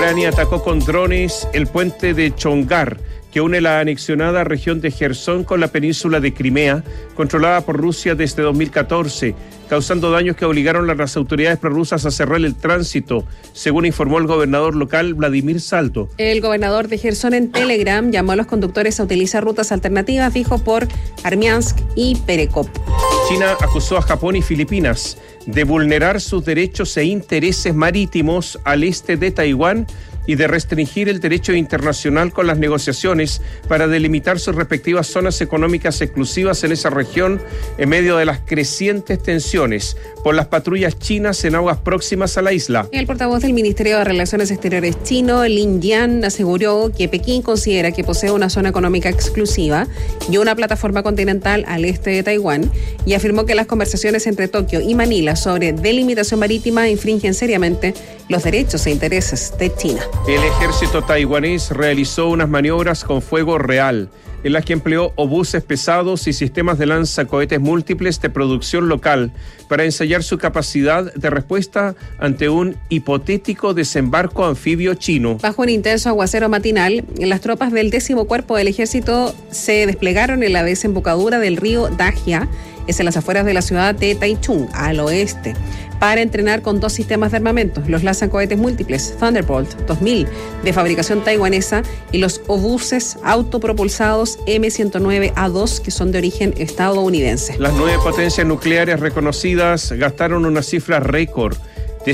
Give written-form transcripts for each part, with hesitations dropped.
Ucrania atacó con drones el puente de Chongar, que une la anexionada región de Jersón con la península de Crimea, controlada por Rusia desde 2014, causando daños que obligaron a las autoridades prorrusas a cerrar el tránsito, según informó el gobernador local Vladimir Salto. El gobernador de Jersón en Telegram llamó a los conductores a utilizar rutas alternativas, dijo, por Armiansk y Perekop. China acusó a Japón y Filipinas de vulnerar sus derechos e intereses marítimos al este de Taiwán y de restringir el derecho internacional con las negociaciones para delimitar sus respectivas zonas económicas exclusivas en esa región en medio de las crecientes tensiones por las patrullas chinas en aguas próximas a la isla. El portavoz del Ministerio de Relaciones Exteriores chino, Lin Jian, aseguró que Pekín considera que posee una zona económica exclusiva y una plataforma continental al este de Taiwán, y afirmó que las conversaciones entre Tokio y Manila sobre delimitación marítima infringen seriamente los derechos e intereses de China. El ejército taiwanés realizó unas maniobras con fuego real, en las que empleó obuses pesados y sistemas de lanzacohetes múltiples de producción local para ensayar su capacidad de respuesta ante un hipotético desembarco anfibio chino. Bajo un intenso aguacero matinal, las tropas del 10º Cuerpo del Ejército se desplegaron en la desembocadura del río Dajia, es en las afueras de la ciudad de Taichung, al oeste, para entrenar con 2 sistemas de armamento, los lanzacohetes múltiples Thunderbolt 2000 de fabricación taiwanesa y los obuses autopropulsados M109A2 que son de origen estadounidense. Las 9 potencias nucleares reconocidas gastaron una cifra récord de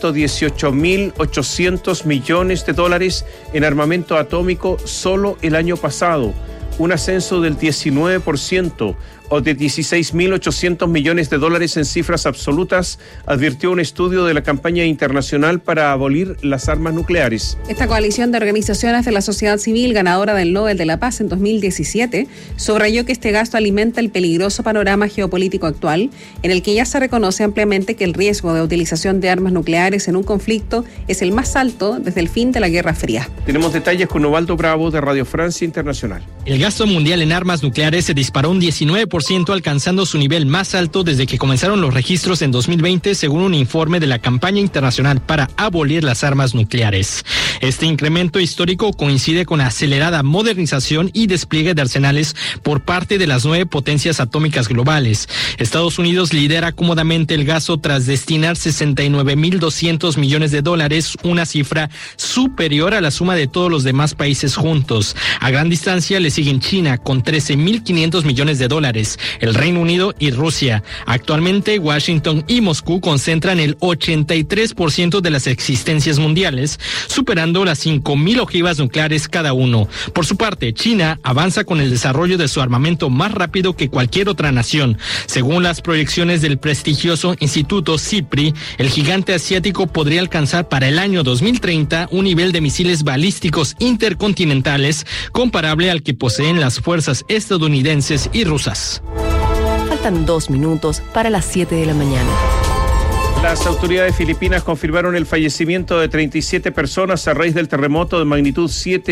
$118.800 millones en armamento atómico solo el año pasado, un ascenso del 19%, o de $16.800 millones en cifras absolutas, advirtió un estudio de la campaña internacional para abolir las armas nucleares. Esta coalición de organizaciones de la sociedad civil, ganadora del Nobel de la Paz en 2017, subrayó que este gasto alimenta el peligroso panorama geopolítico actual, en el que ya se reconoce ampliamente que el riesgo de utilización de armas nucleares en un conflicto es el más alto desde el fin de la Guerra Fría. Tenemos detalles con Ovaldo Bravo de Radio Francia Internacional. El gasto mundial en armas nucleares se disparó un 19%, alcanzando su nivel más alto desde que comenzaron los registros en 2020, según un informe de la campaña internacional para abolir las armas nucleares. Este incremento histórico coincide con la acelerada modernización y despliegue de arsenales por parte de las 9 potencias atómicas globales. Estados Unidos lidera cómodamente el gasto tras destinar $69.200 millones, una cifra superior a la suma de todos los demás países juntos. A gran distancia le siguen China con $13.500 millones, el Reino Unido y Rusia. Actualmente, Washington y Moscú concentran el 83% de las existencias mundiales, superando las 5.000 ojivas nucleares cada uno. Por su parte, China avanza con el desarrollo de su armamento más rápido que cualquier otra nación. Según las proyecciones del prestigioso Instituto SIPRI, el gigante asiático podría alcanzar para el año 2030 un nivel de misiles balísticos intercontinentales comparable al que poseen las fuerzas estadounidenses y rusas. Faltan 2 minutos para las 7 de la mañana. Las autoridades filipinas confirmaron el fallecimiento de 37 personas a raíz del terremoto de magnitud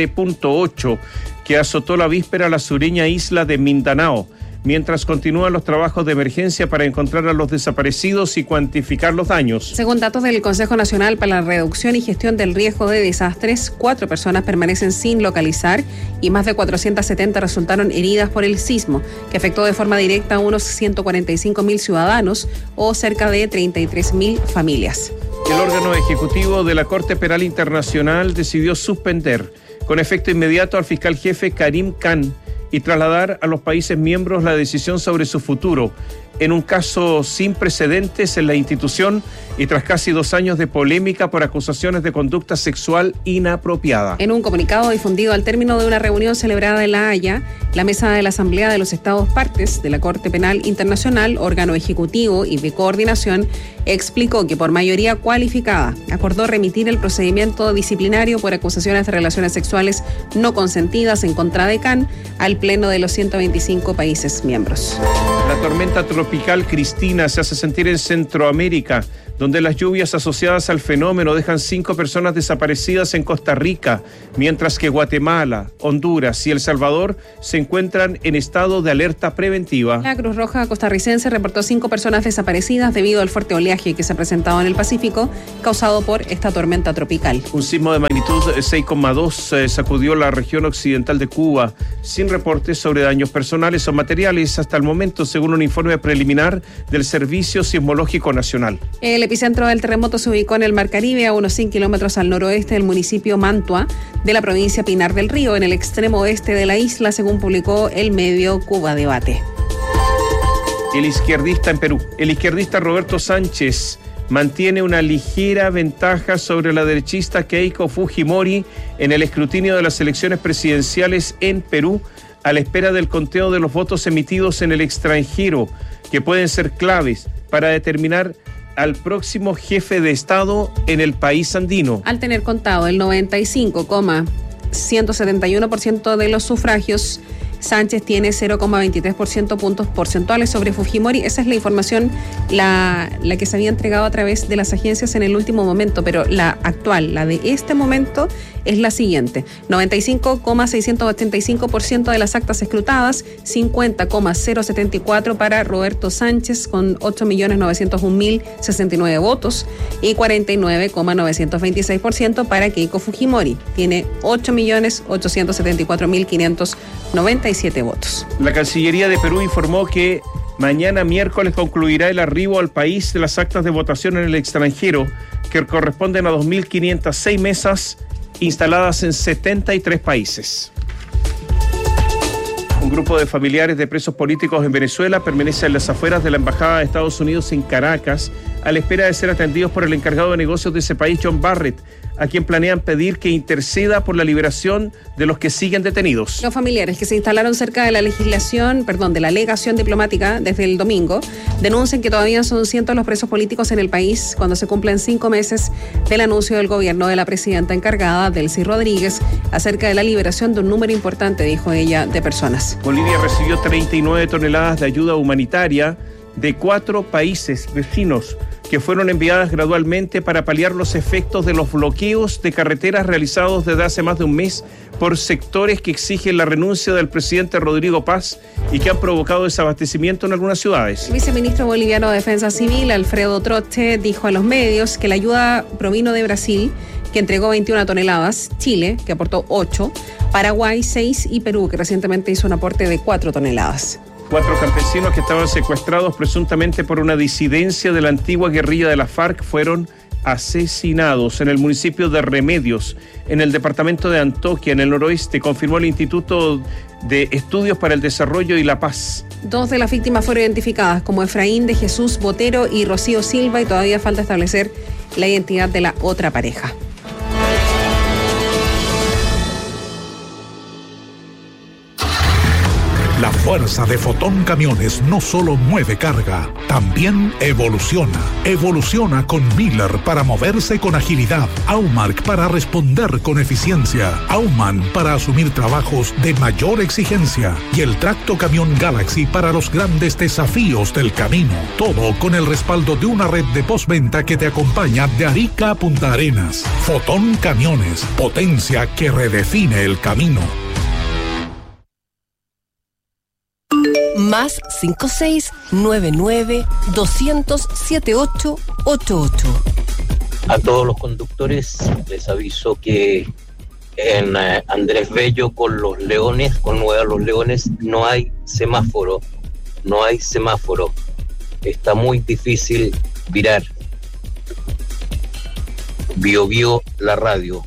7.8 que azotó la víspera a la sureña isla de Mindanao, mientras continúan los trabajos de emergencia para encontrar a los desaparecidos y cuantificar los daños. Según datos del Consejo Nacional para la Reducción y Gestión del Riesgo de Desastres, 4 personas permanecen sin localizar y más de 470 resultaron heridas por el sismo, que afectó de forma directa a unos 145.000 ciudadanos o cerca de 33.000 familias. El órgano ejecutivo de la Corte Penal Internacional decidió suspender con efecto inmediato al fiscal jefe Karim Khan y trasladar a los países miembros la decisión sobre su futuro, en un caso sin precedentes en la institución y tras casi 2 años de polémica por acusaciones de conducta sexual inapropiada. En un comunicado difundido al término de una reunión celebrada en La Haya, la Mesa de la Asamblea de los Estados Partes de la Corte Penal Internacional, órgano ejecutivo y de coordinación, explicó que por mayoría cualificada acordó remitir el procedimiento disciplinario por acusaciones de relaciones sexuales no consentidas en contra de Khan al Pleno de los 125 países miembros. La tormenta tropical tropical Cristina se hace sentir en Centroamérica, donde las lluvias asociadas al fenómeno dejan 5 personas desaparecidas en Costa Rica, mientras que Guatemala, Honduras y El Salvador se encuentran en estado de alerta preventiva. La Cruz Roja costarricense reportó 5 personas desaparecidas debido al fuerte oleaje que se ha presentado en el Pacífico, causado por esta tormenta tropical. Un sismo de magnitud 6,2 sacudió la región occidental de Cuba, sin reportes sobre daños personales o materiales hasta el momento, según un informe preliminar del Servicio Sismológico Nacional. El epicentro del terremoto se ubicó en el Mar Caribe, a unos 100 kilómetros al noroeste del municipio Mantua, de la provincia Pinar del Río, en el extremo oeste de la isla, según publicó el medio Cuba Debate. El izquierdista en Perú. El izquierdista Roberto Sánchez mantiene una ligera ventaja sobre la derechista Keiko Fujimori en el escrutinio de las elecciones presidenciales en Perú, a la espera del conteo de los votos emitidos en el extranjero, que pueden ser claves para determinar al próximo jefe de Estado en el país andino. Al tener contado el 95,171% de los sufragios, Sánchez tiene 0,23% puntos porcentuales sobre Fujimori. Esa es la información, la que se había entregado a través de las agencias en el último momento, pero la actual, la de este momento, es la siguiente: 95,685% de las actas escrutadas, 50,074 para Roberto Sánchez con 8.901.069 votos y 49,926% para Keiko Fujimori. Tiene 8.874.597 votos. La Cancillería de Perú informó que mañana miércoles concluirá el arribo al país de las actas de votación en el extranjero, que corresponden a 2.506 mesas instaladas en 73 países. Un grupo de familiares de presos políticos en Venezuela permanece en las afueras de la Embajada de Estados Unidos en Caracas, a la espera de ser atendidos por el encargado de negocios de ese país, John Barrett, a quien planean pedir que interceda por la liberación de los que siguen detenidos. Los familiares que se instalaron cerca de la legación diplomática desde el domingo, denuncian que todavía son cientos los presos políticos en el país cuando se cumplen 5 meses del anuncio del gobierno de la presidenta encargada, Delcy Rodríguez, acerca de la liberación de un número importante, dijo ella, de personas. Bolivia recibió 39 toneladas de ayuda humanitaria de 4 países vecinos, que fueron enviadas gradualmente para paliar los efectos de los bloqueos de carreteras realizados desde hace más de un mes por sectores que exigen la renuncia del presidente Rodrigo Paz y que han provocado desabastecimiento en algunas ciudades. El viceministro boliviano de Defensa Civil, Alfredo Troche, dijo a los medios que la ayuda provino de Brasil, que entregó 21 toneladas, Chile, que aportó 8, Paraguay 6 y Perú, que recientemente hizo un aporte de 4 toneladas. 4 campesinos que estaban secuestrados presuntamente por una disidencia de la antigua guerrilla de la FARC fueron asesinados en el municipio de Remedios, en el departamento de Antioquia, en el noroeste, confirmó el Instituto de Estudios para el Desarrollo y la Paz. 2 de las víctimas fueron identificadas como Efraín de Jesús Botero y Rocío Silva, y todavía falta establecer la identidad de la otra pareja. La fuerza de Fotón Camiones no solo mueve carga, también evoluciona. Evoluciona con Miller para moverse con agilidad, Aumark para responder con eficiencia, Aumann para asumir trabajos de mayor exigencia y el Tracto Camión Galaxy para los grandes desafíos del camino. Todo con el respaldo de una red de postventa que te acompaña de Arica a Punta Arenas. Fotón Camiones, potencia que redefine el camino. Más 5699-200-7888. A todos los conductores les aviso que en Andrés Bello con Los Leones, con Nueva Los Leones, no hay semáforo. Está muy difícil virar. Bio Bio, la radio.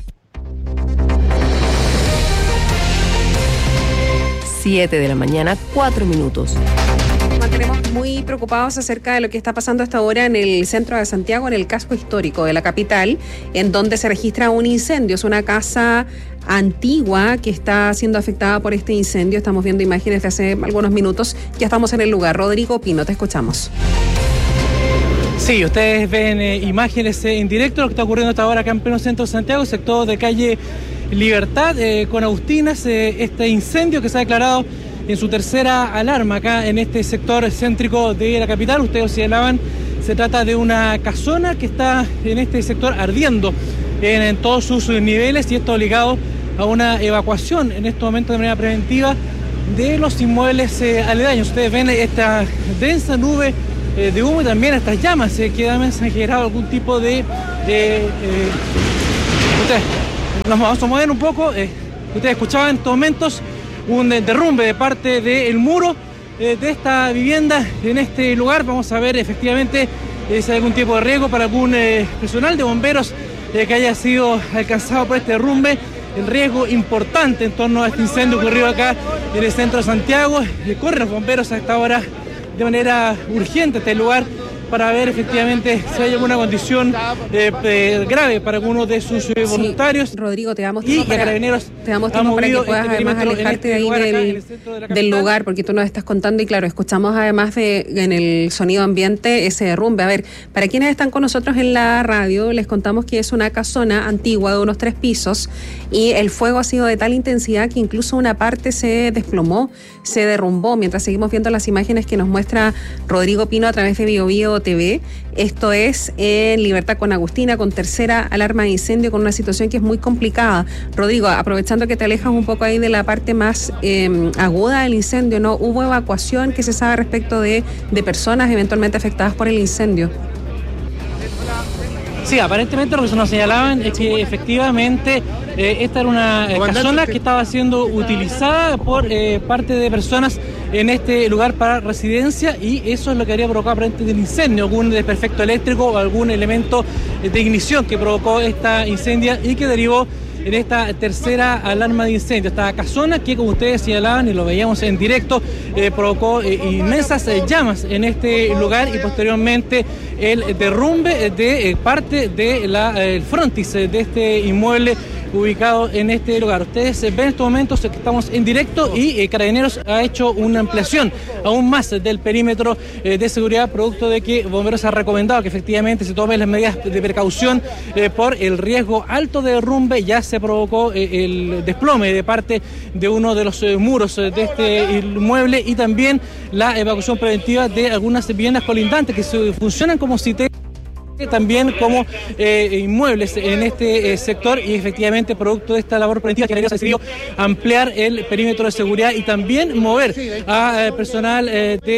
7 de la mañana, 4 minutos. Mantenemos muy preocupados acerca de lo que está pasando hasta ahora en el centro de Santiago, en el casco histórico de la capital, en donde se registra un incendio. Es una casa antigua que está siendo afectada por este incendio. Estamos viendo imágenes de hace algunos minutos. Ya estamos en el lugar. Rodrigo Pino, te escuchamos. Sí, ustedes ven imágenes en directo de lo que está ocurriendo hasta ahora acá en pleno centro de Santiago, sector de calle Libertad, con Agustinas, este incendio que se ha declarado en su tercera alarma acá en este sector céntrico de la capital. Ustedes señalaban, se trata de una casona que está en este sector ardiendo en todos sus niveles, y esto ligado a una evacuación en este momento de manera preventiva de los inmuebles aledaños. Ustedes ven esta densa nube de humo y también estas llamas que han generado algún tipo de... nos vamos a mover un poco. Ustedes escuchaban en estos momentos un derrumbe de parte del muro de esta vivienda en este lugar. Vamos a ver efectivamente si hay algún tipo de riesgo para algún personal de bomberos que haya sido alcanzado por este derrumbe. El riesgo importante en torno a este incendio ocurrido acá en el centro de Santiago. Corren los bomberos a esta hora de manera urgente a este lugar para ver efectivamente si hay alguna condición grave para alguno de sus voluntarios. Sí, Rodrigo, te damos tiempo para que puedas además alejarte de ahí del lugar, porque tú nos estás contando y claro, escuchamos además en el sonido ambiente ese derrumbe. A ver, para quienes están con nosotros en la radio, les contamos que es una casona antigua de unos 3 pisos y el fuego ha sido de tal intensidad que incluso una parte se desplomó, se derrumbó, mientras seguimos viendo las imágenes que nos muestra Rodrigo Pino a través de BioBio TV. Esto es en Libertad con Agustina, con tercera alarma de incendio, con una situación que es muy complicada. Rodrigo, aprovechando que te alejas un poco ahí de la parte más aguda del incendio, ¿no? ¿Hubo evacuación? ¿Qué se sabe respecto de personas eventualmente afectadas por el incendio? Sí, aparentemente lo que se nos señalaban es que efectivamente esta era una casona que estaba siendo utilizada por parte de personas en este lugar para residencia, y eso es lo que habría provocado aparentemente el incendio, algún desperfecto eléctrico o algún elemento de ignición que provocó esta incendia y que derivó en esta tercera alarma de incendio. Esta casona que, como ustedes señalaban y lo veíamos en directo, provocó inmensas llamas en este lugar y posteriormente el derrumbe de parte del frontis de este inmueble ubicado en este lugar. Ustedes ven en estos momentos que estamos en directo y Carabineros ha hecho una ampliación aún más del perímetro de seguridad, producto de que Bomberos ha recomendado que efectivamente se tomen las medidas de precaución por el riesgo alto de derrumbe. Ya se provocó el desplome de parte de uno de los muros de este inmueble y también la evacuación preventiva de algunas viviendas colindantes que funcionan como CITES, también como inmuebles en este sector, y efectivamente producto de esta labor preventiva que ha decidido ampliar el perímetro de seguridad y también mover a personal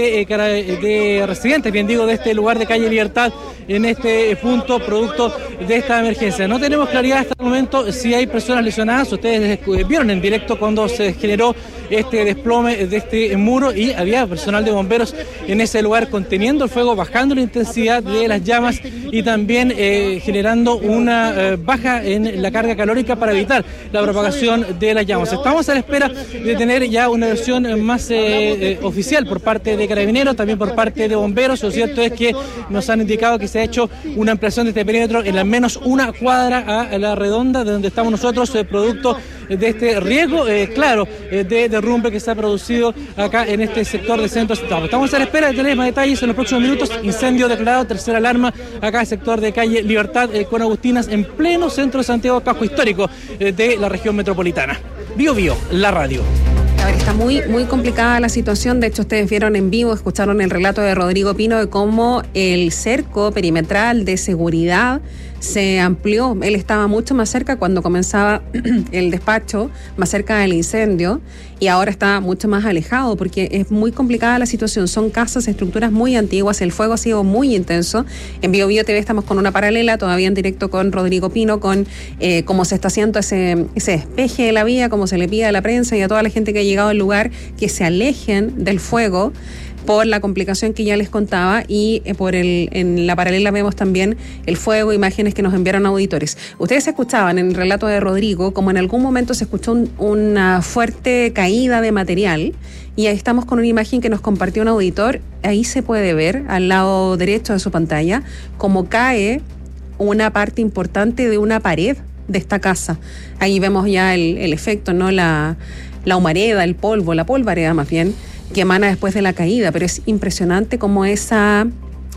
de residentes, bien digo, de este lugar de calle Libertad en este punto producto de esta emergencia. No tenemos claridad hasta el momento si hay personas lesionadas. Ustedes vieron en directo cuando se generó este desplome de este muro y había personal de bomberos en ese lugar conteniendo el fuego, bajando la intensidad de las llamas y también generando una baja en la carga calórica para evitar la propagación de las llamas. Estamos a la espera de tener ya una versión más oficial por parte de Carabineros, también por parte de bomberos. Lo cierto es que nos han indicado que se ha hecho una ampliación de este perímetro en al menos una cuadra a la redonda de donde estamos nosotros, producto de este riesgo, claro, de derrumbe que se ha producido acá en este sector de centro. Estamos a la espera de tener más detalles en los próximos minutos. Incendio declarado, tercera alarma acá en el sector de calle Libertad con Agustinas, en pleno centro de Santiago, casco histórico de la región metropolitana. BioBio, la radio. A ver, está muy complicada la situación. De hecho, ustedes vieron en vivo, escucharon el relato de Rodrigo Pino de cómo el cerco perimetral de seguridad se amplió. Él estaba mucho más cerca cuando comenzaba el despacho, más cerca del incendio, y ahora está mucho más alejado porque es muy complicada la situación. Son casas, estructuras muy antiguas, el fuego ha sido muy intenso. En BioBio TV estamos con una paralela, todavía en directo con Rodrigo Pino, con cómo se está haciendo ese despeje de la vía, cómo se le pide a la prensa y a toda la gente que ha llegado al lugar que se alejen del fuego por la complicación que ya les contaba, y en la paralela vemos también el fuego, imágenes que nos enviaron auditores. Ustedes escuchaban en el relato de Rodrigo como en algún momento se escuchó una fuerte caída de material, y ahí estamos con una imagen que nos compartió un auditor. Ahí se puede ver al lado derecho de su pantalla cómo cae una parte importante de una pared de esta casa. Ahí vemos ya el efecto, ¿no? La humareda, el polvo, la polvareda más bien, que emana después de la caída, pero es impresionante cómo esa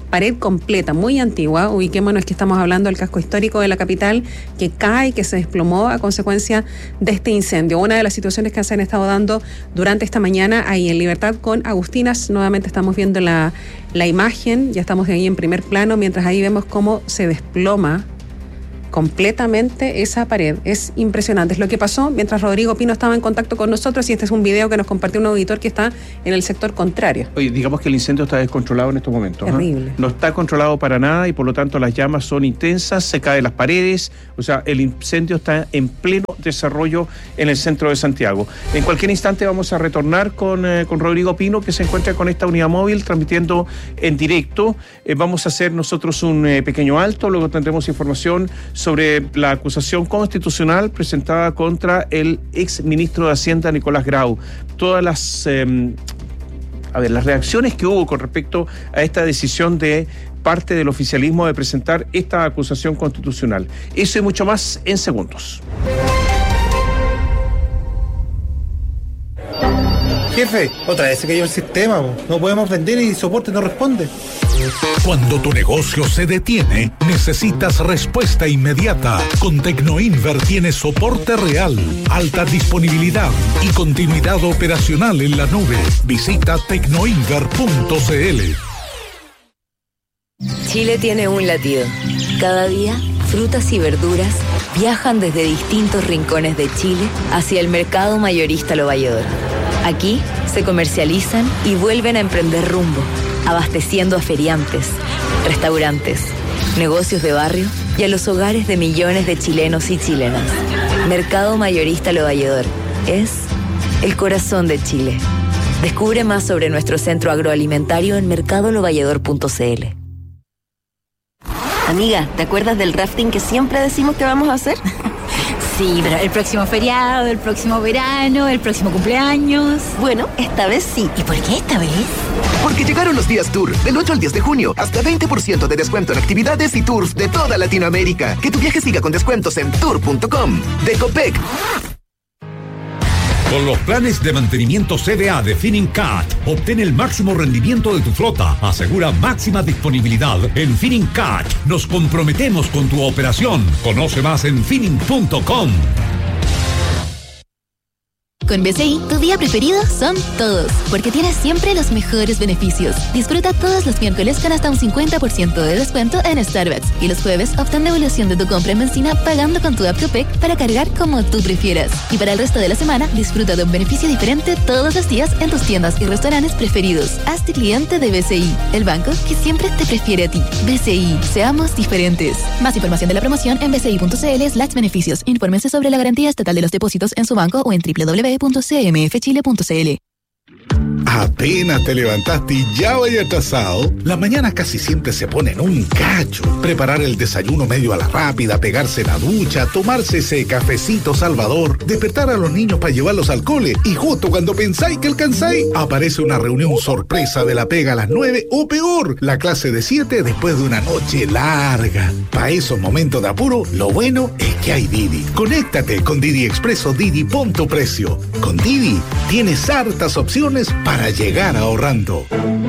pared completa, muy antigua. Ubiquémonos que estamos hablando del casco histórico de la capital, que cae, que se desplomó a consecuencia de este incendio. Una de las situaciones que se han estado dando durante esta mañana ahí en Libertad con Agustinas. Nuevamente estamos viendo la imagen, ya estamos ahí en primer plano, mientras ahí vemos cómo se desploma completamente esa pared. Es impresionante. Es lo que pasó mientras Rodrigo Pino estaba en contacto con nosotros, y este es un video que nos compartió un auditor que está en el sector contrario. Oye, digamos que el incendio está descontrolado en estos momentos. Terrible. No está controlado para nada y por lo tanto las llamas son intensas, se caen las paredes, o sea, el incendio está en pleno desarrollo en el centro de Santiago. En cualquier instante vamos a retornar con Rodrigo Pino, que se encuentra con esta unidad móvil transmitiendo en directo. Vamos a hacer nosotros un pequeño alto, luego tendremos información sobre la acusación constitucional presentada contra el ex ministro de Hacienda, Nicolás Grau. Todas las reacciones que hubo con respecto a esta decisión de parte del oficialismo de presentar esta acusación constitucional. Eso y mucho más en segundos. Jefe, otra vez se cayó el sistema, no podemos vender y soporte no responde. Cuando tu negocio se detiene, necesitas respuesta inmediata. Con Tecnoinver tienes soporte real, alta disponibilidad y continuidad operacional en la nube. Visita tecnoinver.cl. Chile tiene un latido. Cada día, frutas y verduras viajan desde distintos rincones de Chile hacia el mercado mayorista Lo Valledor. Aquí se comercializan y vuelven a emprender rumbo, abasteciendo a feriantes, restaurantes, negocios de barrio y a los hogares de millones de chilenos y chilenas. Mercado Mayorista Lo Valledor es el corazón de Chile. Descubre más sobre nuestro centro agroalimentario en mercadolovalledor.cl. Amiga, ¿te acuerdas del rafting que siempre decimos que vamos a hacer? Sí, pero el próximo feriado, el próximo verano, el próximo cumpleaños. Bueno, esta vez sí. ¿Y por qué esta vez? Porque llegaron los días Tour, del 8 al 10 de junio, hasta 20% de descuento en actividades y tours de toda Latinoamérica. Que tu viaje siga con descuentos en tour.com. De Copec. Con los planes de mantenimiento CDA de Finincat, obtén el máximo rendimiento de tu flota. Asegura máxima disponibilidad en Finincat. Nos comprometemos con tu operación. Conoce más en Finin.com. Con BCI, tu día preferido son todos, porque tienes siempre los mejores beneficios. Disfruta todos los miércoles con hasta un 50% de descuento en Starbucks, y los jueves obtén devolución de tu compra en benzina pagando con tu app Copec para cargar como tú prefieras. Y para el resto de la semana, disfruta de un beneficio diferente todos los días en tus tiendas y restaurantes preferidos. Hazte cliente de BCI, el banco que siempre te prefiere a ti. BCI, seamos diferentes. Más información de la promoción en bci.cl/beneficios. Infórmense sobre la garantía estatal de los depósitos en su banco o en www.cmfchile.cl. Apenas te levantaste y ya vaya atrasado. Las mañanas casi siempre se ponen un cacho. Preparar el desayuno medio a la rápida, pegarse la ducha, tomarse ese cafecito salvador, despertar a los niños para llevarlos al cole, y justo cuando pensáis que alcanzáis, aparece una reunión sorpresa de la pega a las 9 o peor, la clase de 7 después de una noche larga. Para esos momentos de apuro, lo bueno es que hay Didi. Conéctate con Didi Expreso Didi Punto Precio. Con Didi tienes hartas opciones para llegar ahorrando.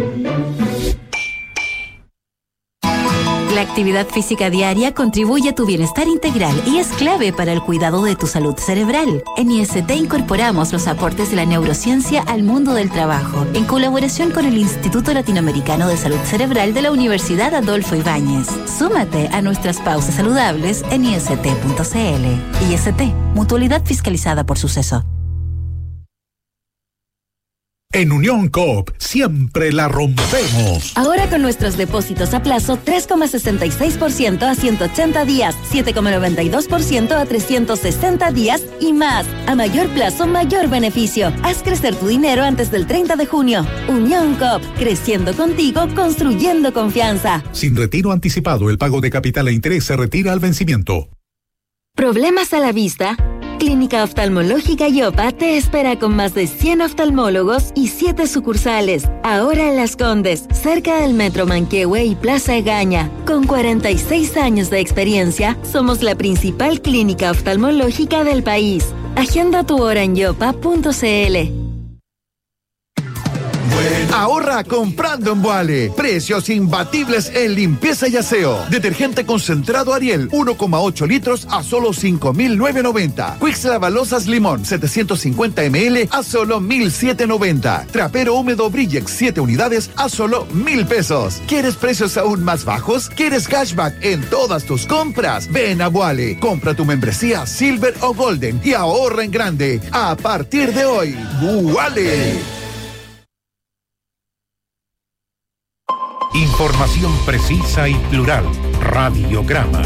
La actividad física diaria contribuye a tu bienestar integral y es clave para el cuidado de tu salud cerebral. En IST incorporamos los aportes de la neurociencia al mundo del trabajo, en colaboración con el Instituto Latinoamericano de Salud Cerebral de la Universidad Adolfo Ibáñez. Súmate a nuestras pausas saludables en ist.cl. IST, mutualidad fiscalizada por Suceso. En Unión Coop siempre la rompemos. Ahora con nuestros depósitos a plazo 3,66% a 180 días, 7,92% a 360 días y más. A mayor plazo, mayor beneficio. Haz crecer tu dinero antes del 30 de junio. Unión Coop, creciendo contigo, construyendo confianza. Sin retiro anticipado, el pago de capital e interés se retira al vencimiento. ¿Problemas a la vista? Clínica Oftalmológica Yopa te espera con más de 100 oftalmólogos y 7 sucursales. Ahora en Las Condes, cerca del Metro Manquehue y Plaza Egaña. Con 46 años de experiencia, somos la principal clínica oftalmológica del país. Agenda tu hora en yopa.cl. Buenos Ahorra comprando en Boale. Precios imbatibles en limpieza y aseo. Detergente concentrado Ariel, 1,8 litros a solo 5.990. Quix Lavalosas Limón, 750 ml a solo 1.790. Trapero húmedo Brillex, 7 unidades a solo 1.000 pesos. ¿Quieres precios aún más bajos? ¿Quieres cashback en todas tus compras? Ven a Boale. Compra tu membresía Silver o Golden y ahorra en grande. A partir de hoy, Boale. Información precisa y plural. Radiograma.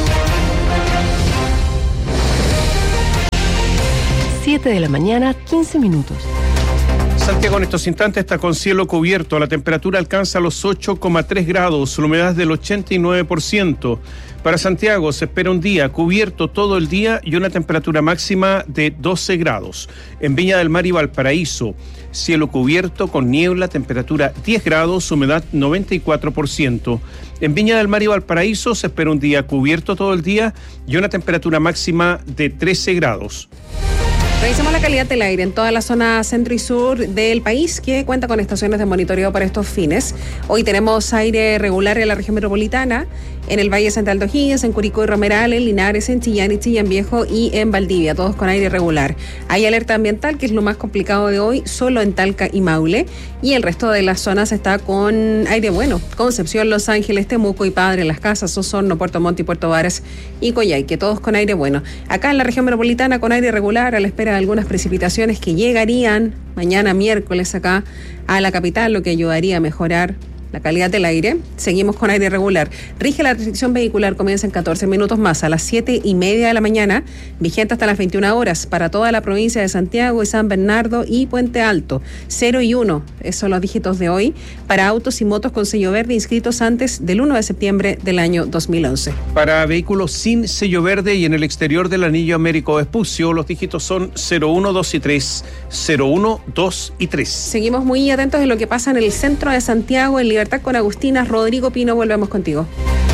7 de la mañana, 15 minutos. Santiago en estos instantes está con cielo cubierto. La temperatura alcanza los 8,3 grados, la humedad del 89%. Para Santiago se espera un día cubierto todo el día y una temperatura máxima de 12 grados. En Viña del Mar y Valparaíso, cielo cubierto con niebla, temperatura 10 grados, humedad 94%. En Viña del Mar y Valparaíso se espera un día cubierto todo el día y una temperatura máxima de 13 grados. Revisamos la calidad del aire en toda la zona centro y sur del país, que cuenta con estaciones de monitoreo para estos fines. Hoy tenemos aire regular en la región metropolitana, en el Valle Central de O'Higgins, en Curicó y Romeral, en Linares, en Chillán y Chillán Viejo y en Valdivia, todos con aire regular. Hay alerta ambiental, que es lo más complicado de hoy, solo en Talca y Maule, y el resto de las zonas está con aire bueno. Concepción, Los Ángeles, Temuco y Padre, Las Casas, Osorno, Puerto Montt y Puerto Varas y Coyhaique, todos con aire bueno. Acá en la región metropolitana con aire regular, a la espera de algunas precipitaciones que llegarían mañana miércoles acá a la capital, lo que ayudaría a mejorar la calidad del aire. Seguimos con aire regular. Rige la restricción vehicular, comienza en 14 minutos más, a las 7:30 de la mañana, vigente hasta las 21 horas para toda la provincia de Santiago y San Bernardo y Puente Alto. 0 y 1, esos son los dígitos de hoy, para autos y motos con sello verde inscritos antes del 1 de septiembre del año 2011. Para vehículos sin sello verde y en el exterior del anillo Américo Vespucio, los dígitos son 01, 2 y 3, 01, 2 y 3. Seguimos muy atentos de lo que pasa en el centro de Santiago, en Libertad con Agustina. Rodrigo Pino, volvemos contigo.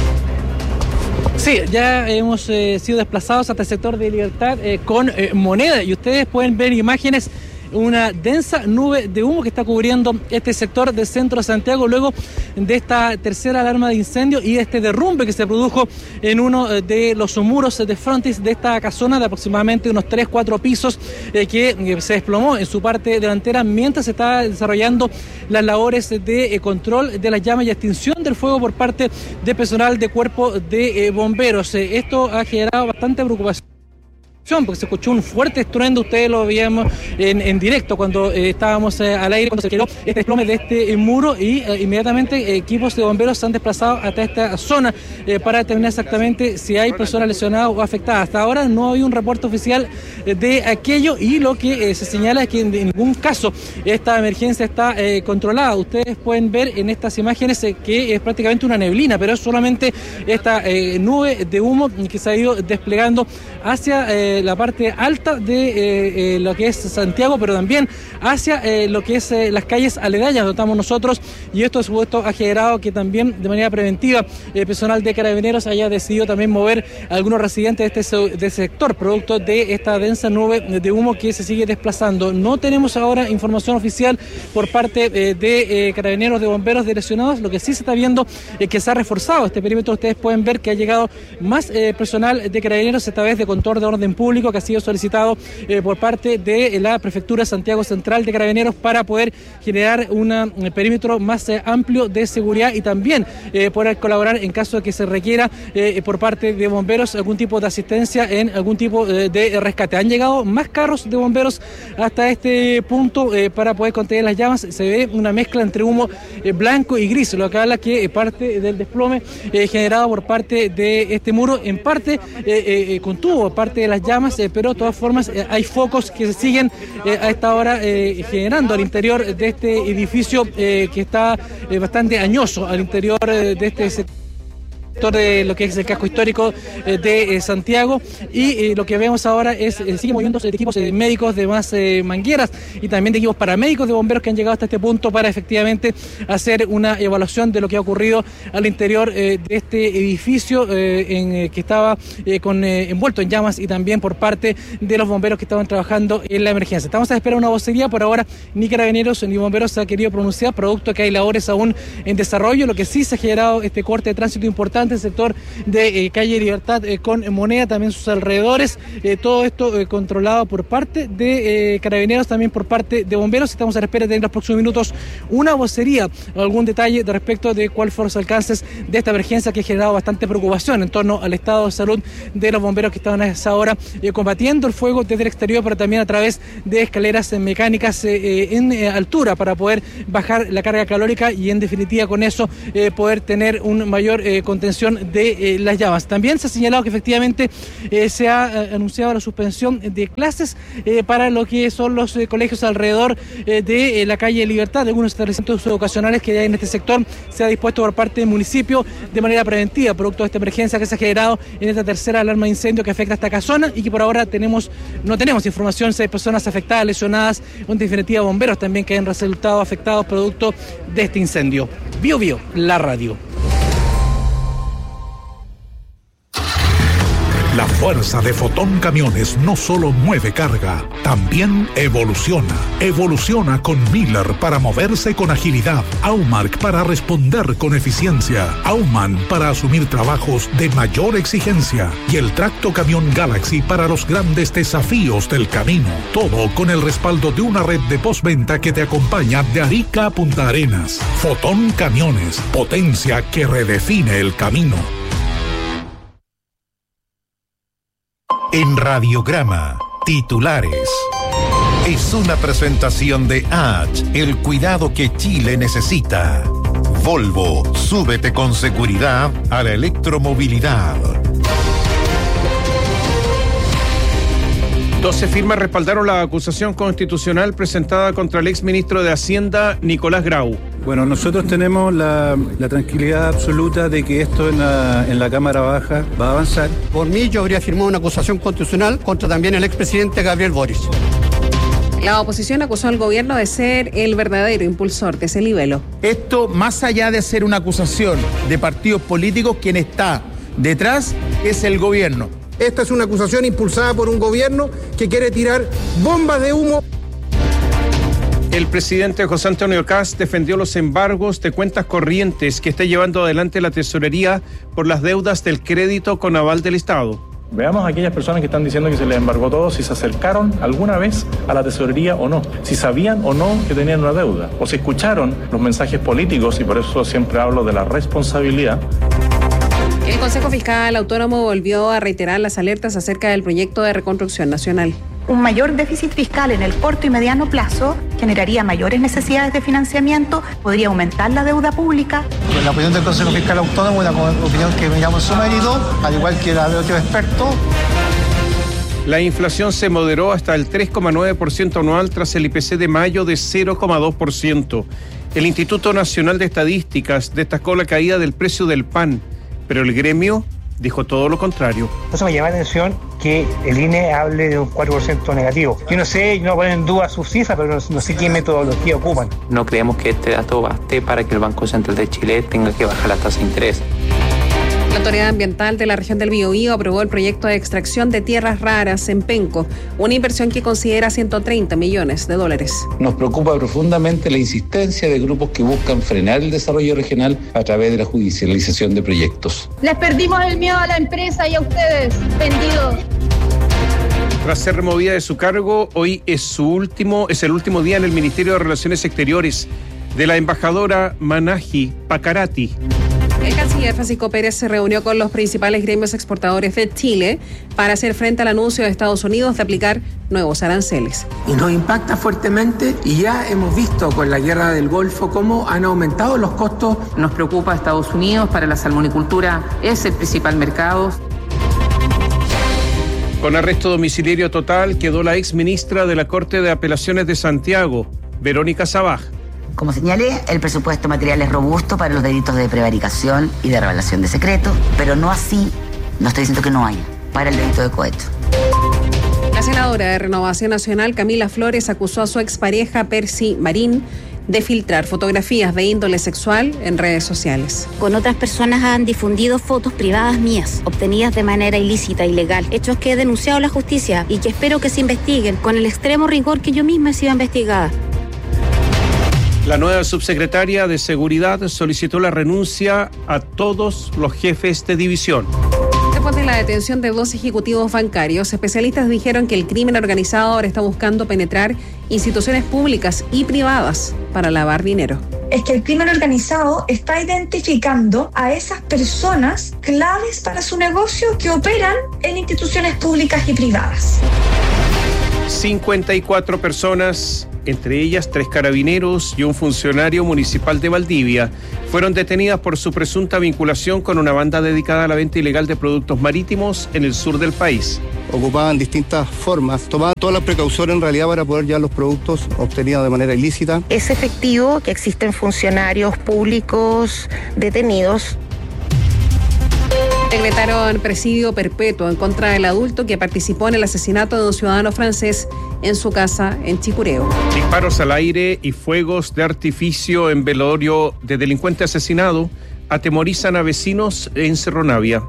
Sí, ya hemos sido desplazados hasta el sector de Libertad con Moneda, y ustedes pueden ver imágenes, una densa nube de humo que está cubriendo este sector del centro de Santiago luego de esta tercera alarma de incendio y este derrumbe que se produjo en uno de los muros de frontis de esta casona de aproximadamente unos 3-4 pisos que se desplomó en su parte delantera mientras se estaba desarrollando las labores de control de las llamas y extinción del fuego por parte de personal de cuerpo de bomberos. Esto ha generado bastante preocupación, porque se escuchó un fuerte estruendo, ustedes lo veíamos en directo cuando estábamos al aire, cuando se generó este desplome de este muro, y inmediatamente equipos de bomberos se han desplazado hasta esta zona para determinar exactamente si hay personas lesionadas o afectadas. Hasta ahora no hay un reporte oficial de aquello, y lo que se señala es que en ningún caso esta emergencia está controlada. Ustedes pueden ver en estas imágenes que es prácticamente una neblina, pero es solamente esta nube de humo que se ha ido desplegando hacia la parte alta de lo que es Santiago, pero también hacia lo que es las calles aledañas donde estamos nosotros, y esto, por supuesto, ha generado que también de manera preventiva personal de Carabineros haya decidido también mover a algunos residentes de este sector, producto de esta densa nube de humo que se sigue desplazando. No tenemos ahora información oficial por parte de Carabineros, de bomberos, de lesionados. Lo que sí se está viendo es que se ha reforzado este perímetro. Ustedes pueden ver que ha llegado más personal de Carabineros, esta vez de control de orden público, que ha sido solicitado por parte de la Prefectura Santiago Central de Carabineros para poder generar un perímetro más amplio de seguridad, y también poder colaborar en caso de que se requiera por parte de bomberos algún tipo de asistencia en algún tipo de rescate. Han llegado más carros de bomberos hasta este punto para poder contener las llamas. Se ve una mezcla entre humo blanco y gris, lo que habla que parte del desplome generado por parte de este muro en parte contuvo parte de las llamas, pero de todas formas hay focos que se siguen a esta hora generando al interior de este edificio que está bastante añoso al interior de este sector. de lo que es el casco histórico de Santiago, y lo que vemos ahora es sigue moviéndose de equipos médicos, de más mangueras y también de equipos paramédicos de bomberos que han llegado hasta este punto para efectivamente hacer una evaluación de lo que ha ocurrido al interior de este edificio que estaba envuelto en llamas, y también por parte de los bomberos que estaban trabajando en la emergencia. Estamos a esperar una vocería. Por ahora ni Carabineros ni bomberos se ha querido pronunciar, producto que hay labores aún en desarrollo. Lo que sí se ha generado este corte de tránsito importante en el sector de calle Libertad con Moneda, también sus alrededores, todo esto controlado por parte de Carabineros, también por parte de bomberos. Estamos a la espera de en los próximos minutos una vocería, algún detalle de respecto de cuáles fueron los alcances de esta emergencia, que ha generado bastante preocupación en torno al estado de salud de los bomberos que estaban a esa hora combatiendo el fuego desde el exterior, pero también a través de escaleras mecánicas en altura para poder bajar la carga calórica y en definitiva con eso poder tener un mayor contención de las llamas. También se ha señalado que efectivamente se ha anunciado la suspensión de clases para lo que son los colegios alrededor de la calle Libertad, de algunos establecimientos educacionales que hay en este sector. Se ha dispuesto por parte del municipio de manera preventiva, producto de esta emergencia que se ha generado en esta tercera alarma de incendio que afecta a esta casona, y que por ahora no tenemos información si hay personas afectadas, lesionadas, o en definitiva bomberos también que han resultado afectados producto de este incendio. Bio Bio, la radio. La fuerza de Fotón Camiones no solo mueve carga, también evoluciona. Evoluciona con Miller para moverse con agilidad, Aumark para responder con eficiencia, Auman para asumir trabajos de mayor exigencia y el Tracto Camión Galaxy para los grandes desafíos del camino. Todo con el respaldo de una red de postventa que te acompaña de Arica a Punta Arenas. Fotón Camiones, potencia que redefine el camino. En Radiograma, titulares. Es una presentación de H, el cuidado que Chile necesita. Volvo, súbete con seguridad a la electromovilidad. 12 firmas respaldaron la acusación constitucional presentada contra el exministro de Hacienda, Nicolás Grau. Bueno, nosotros tenemos la tranquilidad absoluta de que esto en la Cámara Baja va a avanzar. Por mí, yo habría firmado una acusación constitucional contra también el expresidente Gabriel Boric. La oposición acusó al gobierno de ser el verdadero impulsor de ese libelo. Esto, más allá de ser una acusación de partidos políticos, quien está detrás es el gobierno. Esta es una acusación impulsada por un gobierno que quiere tirar bombas de humo. El presidente José Antonio Kast defendió los embargos de cuentas corrientes que está llevando adelante la tesorería por las deudas del crédito con aval del Estado. Veamos a aquellas personas que están diciendo que se les embargó todo, si se acercaron alguna vez a la tesorería o no, si sabían o no que tenían una deuda, o si escucharon los mensajes políticos, y por eso siempre hablo de la responsabilidad. El Consejo Fiscal Autónomo volvió a reiterar las alertas acerca del proyecto de reconstrucción nacional. Un mayor déficit fiscal en el corto y mediano plazo generaría mayores necesidades de financiamiento, podría aumentar la deuda pública. La opinión del Consejo Fiscal Autónomo es una opinión que miramos su mérito, al igual que la de otros expertos. La inflación se moderó hasta el 3,9% anual tras el IPC de mayo de 0,2%. El Instituto Nacional de Estadísticas destacó la caída del precio del pan, pero el gremio dijo todo lo contrario. Eso me llama la atención que el INE hable de un 4% negativo. Yo no sé, no ponen en duda sus cifras, pero no sé qué metodología ocupan. No creemos que este dato baste para que el Banco Central de Chile tenga que bajar la tasa de interés. La Autoridad Ambiental de la región del Biobío aprobó el proyecto de extracción de tierras raras en Penco, una inversión que considera $130 millones. Nos preocupa profundamente la insistencia de grupos que buscan frenar el desarrollo regional a través de la judicialización de proyectos. Les perdimos el miedo a la empresa y a ustedes, vendidos. Tras ser removida de su cargo, hoy es el último día en el Ministerio de Relaciones Exteriores de la embajadora Manaji Pacarati. El canciller Francisco Pérez se reunió con los principales gremios exportadores de Chile para hacer frente al anuncio de Estados Unidos de aplicar nuevos aranceles. Y nos impacta fuertemente, y ya hemos visto con la guerra del Golfo cómo han aumentado los costos. Nos preocupa Estados Unidos, para la salmonicultura es el principal mercado. Con arresto domiciliario total quedó la exministra de la Corte de Apelaciones de Santiago, Verónica Sabaj. Como señalé, el presupuesto material es robusto para los delitos de prevaricación y de revelación de secretos, pero no así, no estoy diciendo que no haya, para el delito de cohecho. La senadora de Renovación Nacional, Camila Flores, acusó a su expareja, Percy Marín, de filtrar fotografías de índole sexual en redes sociales. Con otras personas han difundido fotos privadas mías, obtenidas de manera ilícita, ilegal, hechos que he denunciado a la justicia y que espero que se investiguen con el extremo rigor que yo misma he sido investigada. La nueva subsecretaria de Seguridad solicitó la renuncia a todos los jefes de división. Después de la detención de 2 ejecutivos bancarios, especialistas dijeron que el crimen organizado ahora está buscando penetrar instituciones públicas y privadas para lavar dinero. Es que el crimen organizado está identificando a esas personas claves para su negocio que operan en instituciones públicas y privadas. 54 personas, entre ellas 3 carabineros y un funcionario municipal de Valdivia, fueron detenidas por su presunta vinculación con una banda dedicada a la venta ilegal de productos marítimos en el sur del país. Ocupaban distintas formas, tomaban todas las precauciones en realidad para poder llevar los productos obtenidos de manera ilícita. Es efectivo que existen funcionarios públicos detenidos. Decretaron presidio perpetuo en contra del adulto que participó en el asesinato de un ciudadano francés en su casa en Chicureo. Disparos al aire y fuegos de artificio en velorio de delincuente asesinado atemorizan a vecinos en Cerro Navia.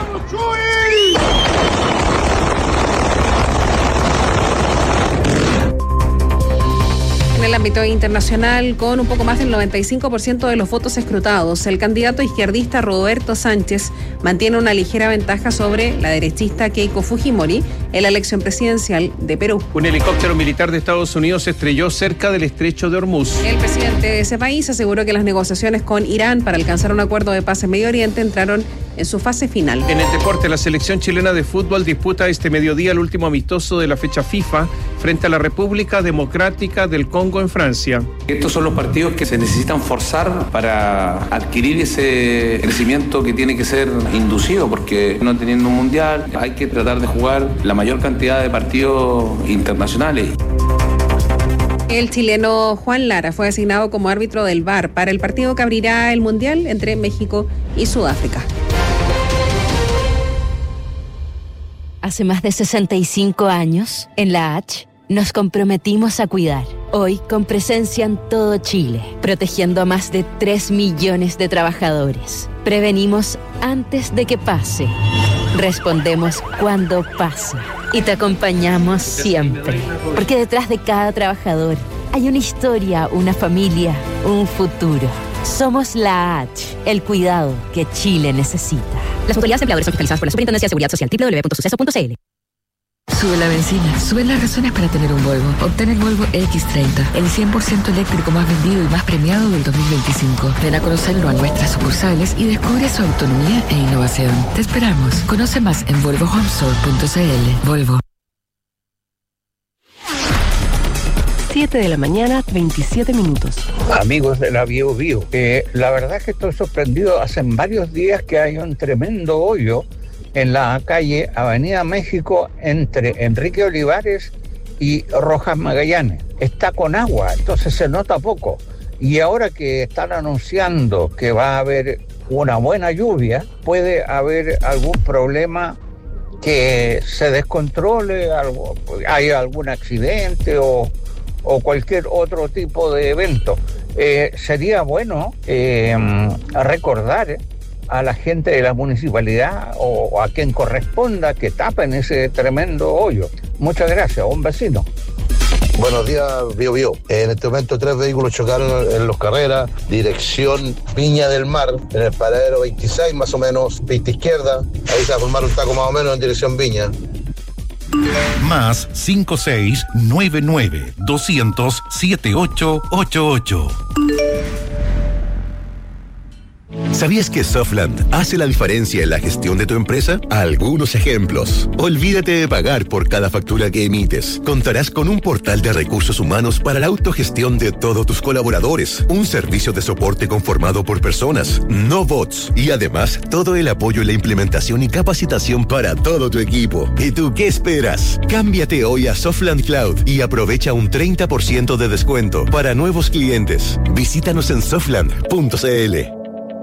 En el ámbito internacional, con un poco más del 95% de los votos escrutados, el candidato izquierdista Roberto Sánchez mantiene una ligera ventaja sobre la derechista Keiko Fujimori en la elección presidencial de Perú. Un helicóptero militar de Estados Unidos se estrelló cerca del estrecho de Hormuz. El presidente de ese país aseguró que las negociaciones con Irán para alcanzar un acuerdo de paz en Medio Oriente entraron en su fase final. En el deporte, la selección chilena de fútbol disputa este mediodía el último amistoso de la fecha FIFA frente a la República Democrática del Congo en Francia. Estos son los partidos que se necesitan forzar para adquirir ese crecimiento que tiene que ser inducido, porque no teniendo un mundial hay que tratar de jugar la mayor cantidad de partidos internacionales. El chileno Juan Lara fue asignado como árbitro del VAR para el partido que abrirá el mundial entre México y Sudáfrica. Hace más de 65 años, en la H, nos comprometimos a cuidar. Hoy, con presencia en todo Chile, protegiendo a más de 3 millones de trabajadores. Prevenimos antes de que pase. Respondemos cuando pasa. Y te acompañamos siempre. Porque detrás de cada trabajador hay una historia, una familia, un futuro. Somos la H, el cuidado que Chile necesita. Las autoridades empleadoras son fiscalizadas por la Superintendencia de Seguridad Social, www.suceso.cl. Sube la benzina, suben las razones para tener un Volvo. Obtén el Volvo X30, el 100% eléctrico más vendido y más premiado del 2025. Ven a conocerlo a nuestras sucursales y descubre su autonomía e innovación. Te esperamos. Conoce más en volvohomestore.cl. Volvo. 7 de la mañana, 27 minutos. Amigos de la Bio Bio, la verdad es que estoy sorprendido. Hace varios días que hay un tremendo hoyo en la calle Avenida México entre Enrique Olivares y Rojas Magallanes. Está con agua, entonces se nota poco. Y ahora que están anunciando que va a haber una buena lluvia, puede haber algún problema que se descontrole, hay algún accidente o cualquier otro tipo de evento. Sería bueno recordar a la gente de la municipalidad o a quien corresponda que tapen ese tremendo hoyo. Muchas gracias, un vecino. Buenos días, Bio Bio. En este momento 3 vehículos chocaron en Los Carreras, dirección Viña del Mar, en el paradero 26 más o menos, pista izquierda. Ahí se va a formar un taco más o menos en dirección Viña. Más 5699 200 7888. ¿Sabías que Softland hace la diferencia en la gestión de tu empresa? Algunos ejemplos. Olvídate de pagar por cada factura que emites. Contarás con un portal de recursos humanos para la autogestión de todos tus colaboradores. Un servicio de soporte conformado por personas, no bots. Y además, todo el apoyo en la implementación y capacitación para todo tu equipo. ¿Y tú qué esperas? Cámbiate hoy a Softland Cloud y aprovecha un 30% de descuento para nuevos clientes. Visítanos en softland.cl.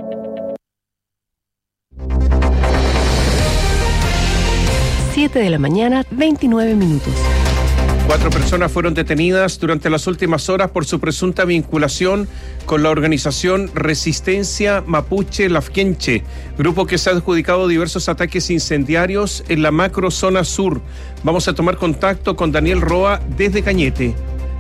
7 de la mañana, 29 minutos. 4 personas fueron detenidas durante las últimas horas por su presunta vinculación con la organización Resistencia Mapuche Lafkenche, grupo que se ha adjudicado diversos ataques incendiarios en la macrozona sur. Vamos a tomar contacto con Daniel Roa desde Cañete.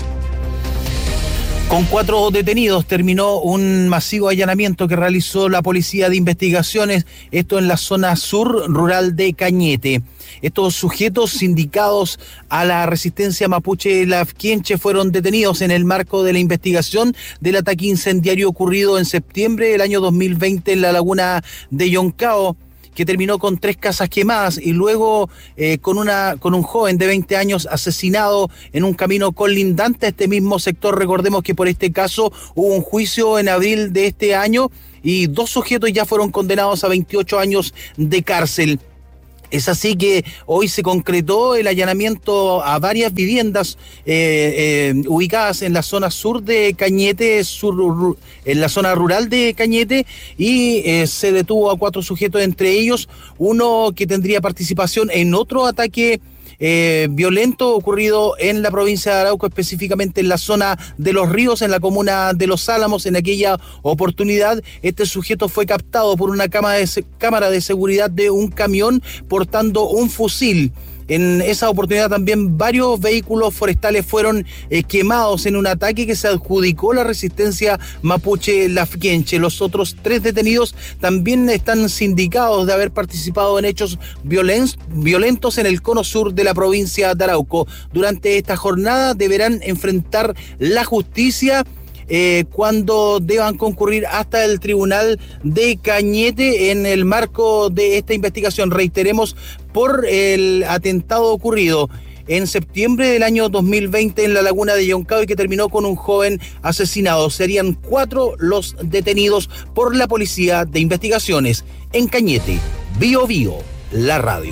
Con 4 detenidos terminó un masivo allanamiento que realizó la Policía de Investigaciones, esto en la zona sur rural de Cañete. Estos sujetos sindicados a la Resistencia Mapuche Lafkenche fueron detenidos en el marco de la investigación del ataque incendiario ocurrido en septiembre del año 2020 en la laguna de Yoncao, que terminó con 3 casas quemadas y luego con un joven de 20 años asesinado en un camino colindante a este mismo sector. Recordemos que por este caso hubo un juicio en abril de este año y 2 sujetos ya fueron condenados a 28 años de cárcel. Es así que hoy se concretó el allanamiento a varias viviendas ubicadas en la zona sur de Cañete, en la zona rural de Cañete, y se detuvo a 4 sujetos, entre ellos uno que tendría participación en otro ataque violento ocurrido en la provincia de Arauco, específicamente en la zona de Los Ríos, en la comuna de Los Álamos. En aquella oportunidad, este sujeto fue captado por una cámara de seguridad de un camión portando un fusil. En esa oportunidad también varios vehículos forestales fueron quemados en un ataque que se adjudicó la Resistencia Mapuche Lafkenche. Los otros 3 detenidos también están sindicados de haber participado en hechos violentos en el cono sur de la provincia de Arauco. Durante esta jornada deberán enfrentar la justicia cuando deban concurrir hasta el Tribunal de Cañete en el marco de esta investigación. Reiteremos, por el atentado ocurrido en septiembre del año 2020 en la laguna de Yoncao y que terminó con un joven asesinado. Serían 4 los detenidos por la Policía de Investigaciones en Cañete. Bio Bio, la radio.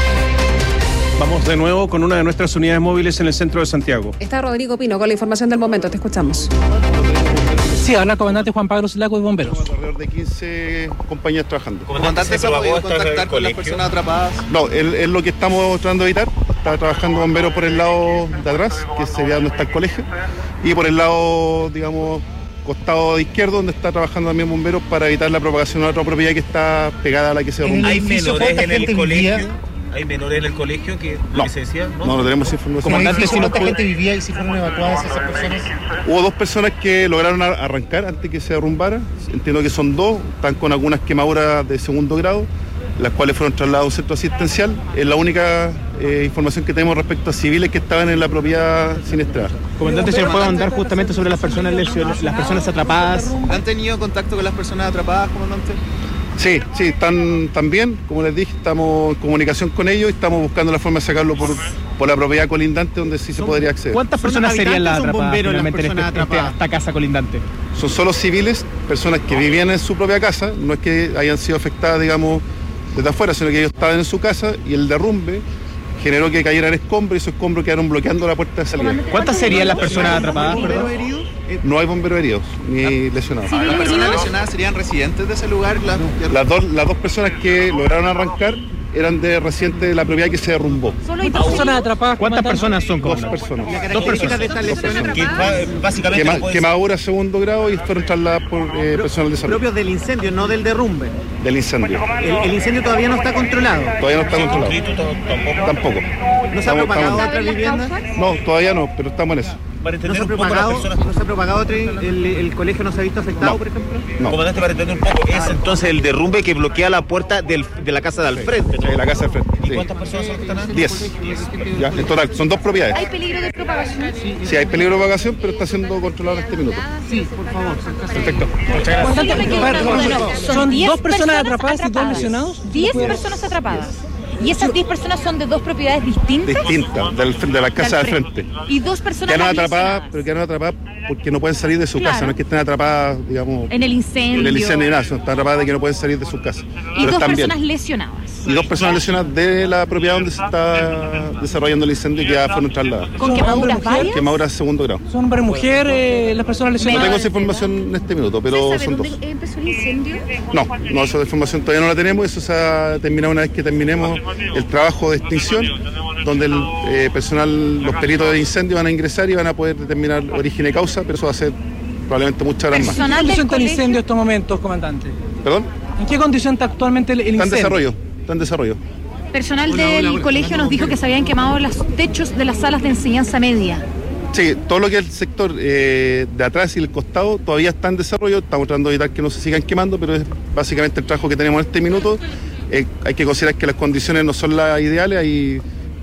Vamos de nuevo con una de nuestras unidades móviles en el centro de Santiago. Está Rodrigo Pino con la información del momento. Te escuchamos. Sí, habla el comandante Juan Pablo Lago de Bomberos. Alrededor de 15 compañías trabajando. ¿Comandante se ha podido contactar con las personas atrapadas? No, es lo que estamos tratando de evitar. Está trabajando bomberos por el lado de atrás, que sería donde está el colegio, y por el lado, digamos, costado de izquierdo, donde está trabajando también bomberos para evitar la propagación a otra propiedad que está pegada a la que se derrumbó. ¿Hay menores en el colegio? ¿Hay menores en el colegio que no, se decía? No tenemos información. Comandante, ¿cuánta gente vivía y si fueron evacuadas esas personas? Hubo 2 personas que lograron arrancar antes que se derrumbara. Entiendo que son 2, están con algunas quemaduras de 2º grado, las cuales fueron trasladadas a un centro asistencial. Es la única información que tenemos respecto a civiles que estaban en la propiedad siniestrada. Comandante, ¿se puede andar justamente sobre las personas lesionadas, las personas atrapadas? ¿Han tenido contacto con las personas atrapadas, comandante? Sí, están bien, como les dije, estamos en comunicación con ellos y estamos buscando la forma de sacarlo por la propiedad colindante donde sí se podría acceder. ¿Cuántas personas serían las atrapadas finalmente en esta casa colindante? Son solo civiles, personas que vivían en su propia casa, no es que hayan sido afectadas, digamos, desde afuera, sino que ellos estaban en su casa y el derrumbe generó que cayeran escombros y esos escombros quedaron bloqueando la puerta de salida. ¿Cuántas serían las personas atrapadas? No hay bomberos heridos ni lesionados. ¿Las personas lesionadas serían residentes de ese lugar? Las dos personas que lograron arrancar eran de residentes de la propiedad que se derrumbó. ¿Cuántas personas atrapadas? ¿Cuántas personas son? 2 personas. ¿Dos personas de estas lesiones? Básicamente quemaduras 2º grado y fueron trasladadas por personal de salud. Propios del incendio, no del derrumbe. Del incendio. ¿El incendio todavía no está controlado? Todavía no está controlado. Tampoco. ¿No se ha propagado a otras viviendas? No, todavía no, pero estamos en eso. Para entender un poco las personas... ¿No se ha propagado el colegio no se ha visto afectado, por ejemplo? No. Comandante, para entender un poco, es entonces el derrumbe que bloquea la puerta de la casa de al frente, ¿no? De la casa del frente. ¿Y cuántas personas son que están ahí? 10. Ya, en total, son 2 propiedades. ¿Hay peligro de propagación? Sí, hay peligro de propagación, pero está siendo controlado en este minuto. Sí, por favor. Perfecto. Muchas gracias. ¿Son 2 personas atrapadas y 2 lesionados? 10 personas atrapadas. ¿Y esas 10 personas son de 2 propiedades distintas? Distintas, de la casa del frente. Y 2 personas quedaron atrapadas, pero quedaron atrapadas porque no pueden salir de su casa, no es que estén atrapadas, digamos... En el incendio. En el incendio, nada, están atrapadas de que no pueden salir de su casa. Y 2 personas lesionadas. Y 2 personas lesionadas de la propiedad donde se está desarrollando el incendio y que ya fueron trasladadas. ¿Con quemaduras varias? Quemaduras de segundo grado. ¿Son hombre y mujer las personas lesionadas? No tengo esa información en este minuto, pero son 2. ¿Dónde empezó el incendio? No, esa información todavía no la tenemos, eso se ha terminado una vez que terminemos el trabajo de extinción, donde el personal, los peritos de incendio van a ingresar y van a poder determinar origen y causa, pero eso va a ser probablemente muchas horas más. ¿En qué condición está el incendio en estos momentos, comandante? ¿Perdón? ¿En qué condición está actualmente el incendio? Está en desarrollo. Personal del colegio nos dijo que se habían quemado los techos de las salas de enseñanza media. Sí, todo lo que es el sector de atrás y el costado todavía está en desarrollo, estamos tratando de evitar que no se sigan quemando, pero es básicamente el trabajo que tenemos en este minuto. Hay que considerar que las condiciones no son las ideales, hay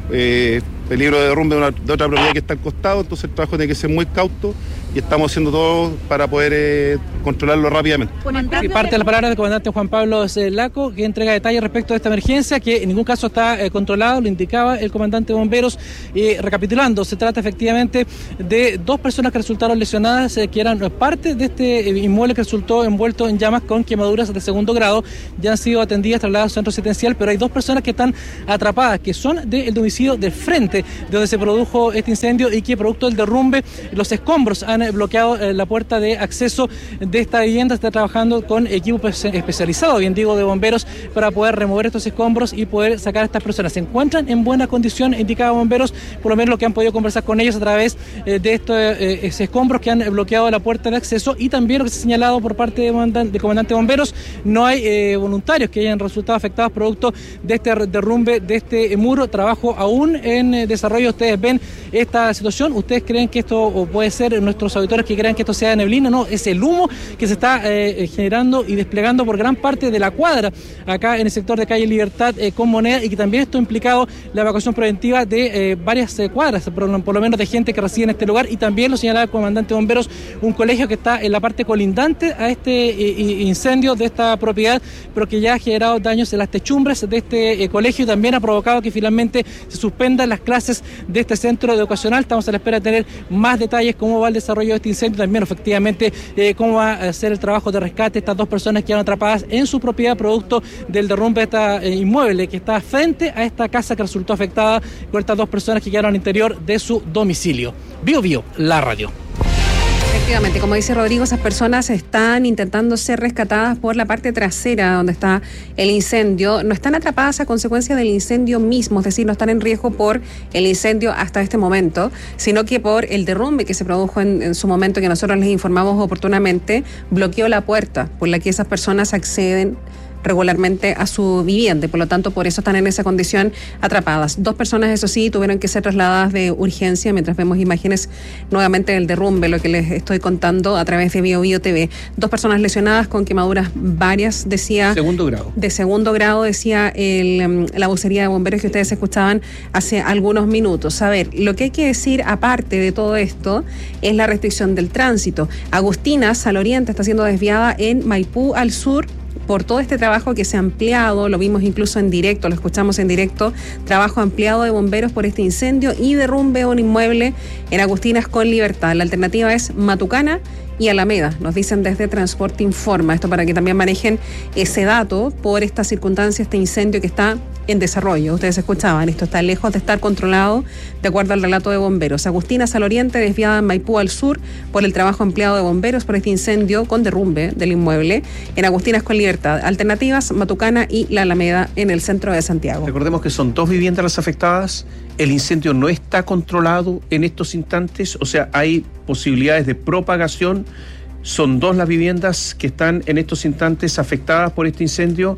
peligro de derrumbe de otra propiedad que está al costado, entonces el trabajo tiene que ser muy cauto y estamos haciendo todo para poder controlarlo rápidamente. Y parte de la palabra del comandante Juan Pablo Laco, que entrega detalles respecto a esta emergencia, que en ningún caso está controlado, lo indicaba el comandante de bomberos. Recapitulando, se trata efectivamente de 2 personas que resultaron lesionadas, que eran parte de este inmueble que resultó envuelto en llamas con quemaduras de segundo grado. Ya han sido atendidas, trasladadas al centro asistencial, pero hay 2 personas que están atrapadas, que son del domicilio del frente, de donde se produjo este incendio y que producto del derrumbe, los escombros han bloqueado la puerta de acceso de esta vivienda. Está trabajando con equipo especializado, bien digo, de bomberos para poder remover estos escombros y poder sacar a estas personas. Se encuentran en buena condición, indicaba bomberos, por lo menos lo que han podido conversar con ellos a través de estos escombros que han bloqueado la puerta de acceso, y también lo que se ha señalado por parte de comandante de bomberos, no hay voluntarios que hayan resultado afectados producto de este derrumbe de este muro. Trabajo aún en desarrollo. Ustedes ven esta situación, ustedes creen que esto, o puede ser nuestros auditores que crean que esto sea neblina, no, es el humo que se está generando y desplegando por gran parte de la cuadra acá en el sector de calle Libertad con Moneda, y que también esto ha implicado la evacuación preventiva de varias cuadras, por lo menos de gente que reside en este lugar, y también lo señalaba el comandante de bomberos, un colegio que está en la parte colindante a este incendio de esta propiedad, pero que ya ha generado daños en las techumbres de este colegio y también ha provocado que finalmente se suspendan las clases de este centro educacional. Estamos a la espera de tener más detalles, cómo va el desarrollo de este incendio, también efectivamente cómo va a ser el trabajo de rescate de estas 2 personas que quedaron atrapadas en su propiedad producto del derrumbe de este inmueble que está frente a esta casa que resultó afectada por estas 2 personas que quedaron al interior de su domicilio. Bio, la radio. Efectivamente, como dice Rodrigo, esas personas están intentando ser rescatadas por la parte trasera donde está el incendio. No están atrapadas a consecuencia del incendio mismo, es decir, no están en riesgo por el incendio hasta este momento, sino que por el derrumbe que se produjo en su momento, que nosotros les informamos oportunamente, bloqueó la puerta por la que esas personas acceden regularmente a su vivienda, y por lo tanto por eso están en esa condición atrapadas. 2 personas, eso sí, tuvieron que ser trasladadas de urgencia, mientras vemos imágenes nuevamente del derrumbe, lo que les estoy contando a través de Bio TV. 2 personas lesionadas con quemaduras varias, decía... Segundo grado. De segundo grado, decía la vocería de bomberos que ustedes escuchaban hace algunos minutos. A ver, lo que hay que decir, aparte de todo esto, es la restricción del tránsito. Agustinas al oriente está siendo desviada en Maipú al sur, por todo este trabajo que se ha ampliado, lo vimos incluso en directo, lo escuchamos en directo, trabajo ampliado de bomberos por este incendio y derrumbe de un inmueble en Agustinas con Libertad. La alternativa es Matucana y Alameda, nos dicen desde Transporte Informa, esto para que también manejen ese dato por esta circunstancia, este incendio que está en desarrollo. Ustedes escuchaban, esto está lejos de estar controlado, de acuerdo al relato de bomberos. Agustinas al oriente, desviada en Maipú al sur por el trabajo ampliado de bomberos por este incendio con derrumbe del inmueble en Agustinas con Libertad. Alternativas, Matucana y La Alameda en el centro de Santiago. Recordemos que son 2 viviendas las afectadas, el incendio no está controlado en estos instantes, o sea, hay posibilidades de propagación. Son 2 las viviendas que están en estos instantes afectadas por este incendio.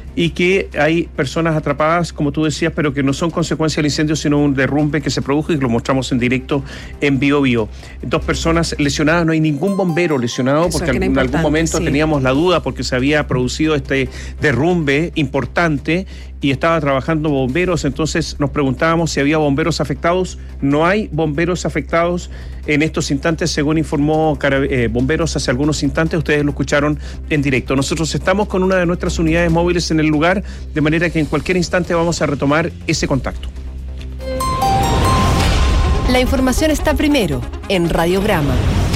y que hay personas atrapadas, como tú decías, pero que no son consecuencia del incendio, sino un derrumbe que se produjo y que lo mostramos en directo en Biobío. 2 personas lesionadas, no hay ningún bombero lesionado, porque en algún momento teníamos la duda porque se había producido este derrumbe importante y estaba trabajando bomberos, entonces nos preguntábamos si había bomberos afectados. No hay bomberos afectados en estos instantes, según informó Bomberos hace algunos instantes, ustedes lo escucharon en directo. Nosotros estamos con una de nuestras unidades móviles en el lugar, de manera que en cualquier instante vamos a retomar ese contacto. La información está primero en Radiograma.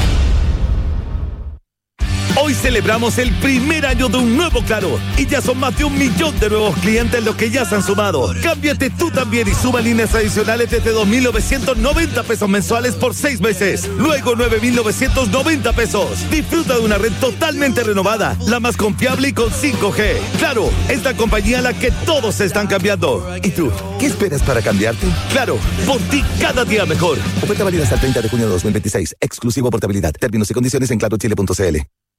Hoy celebramos el primer año de un nuevo Claro y ya son más de 1 millón de nuevos clientes los que ya se han sumado. Cámbiate tú también y suma líneas adicionales desde 2.990 pesos mensuales por 6 meses. Luego 9.990 pesos. Disfruta de una red totalmente renovada, la más confiable y con 5G. Claro, es la compañía a la que todos se están cambiando. ¿Y tú? ¿Qué esperas para cambiarte? Claro, por ti cada día mejor. Oferta válida hasta el 30 de junio de 2026. Exclusivo portabilidad. Términos y condiciones en clarochile.cl.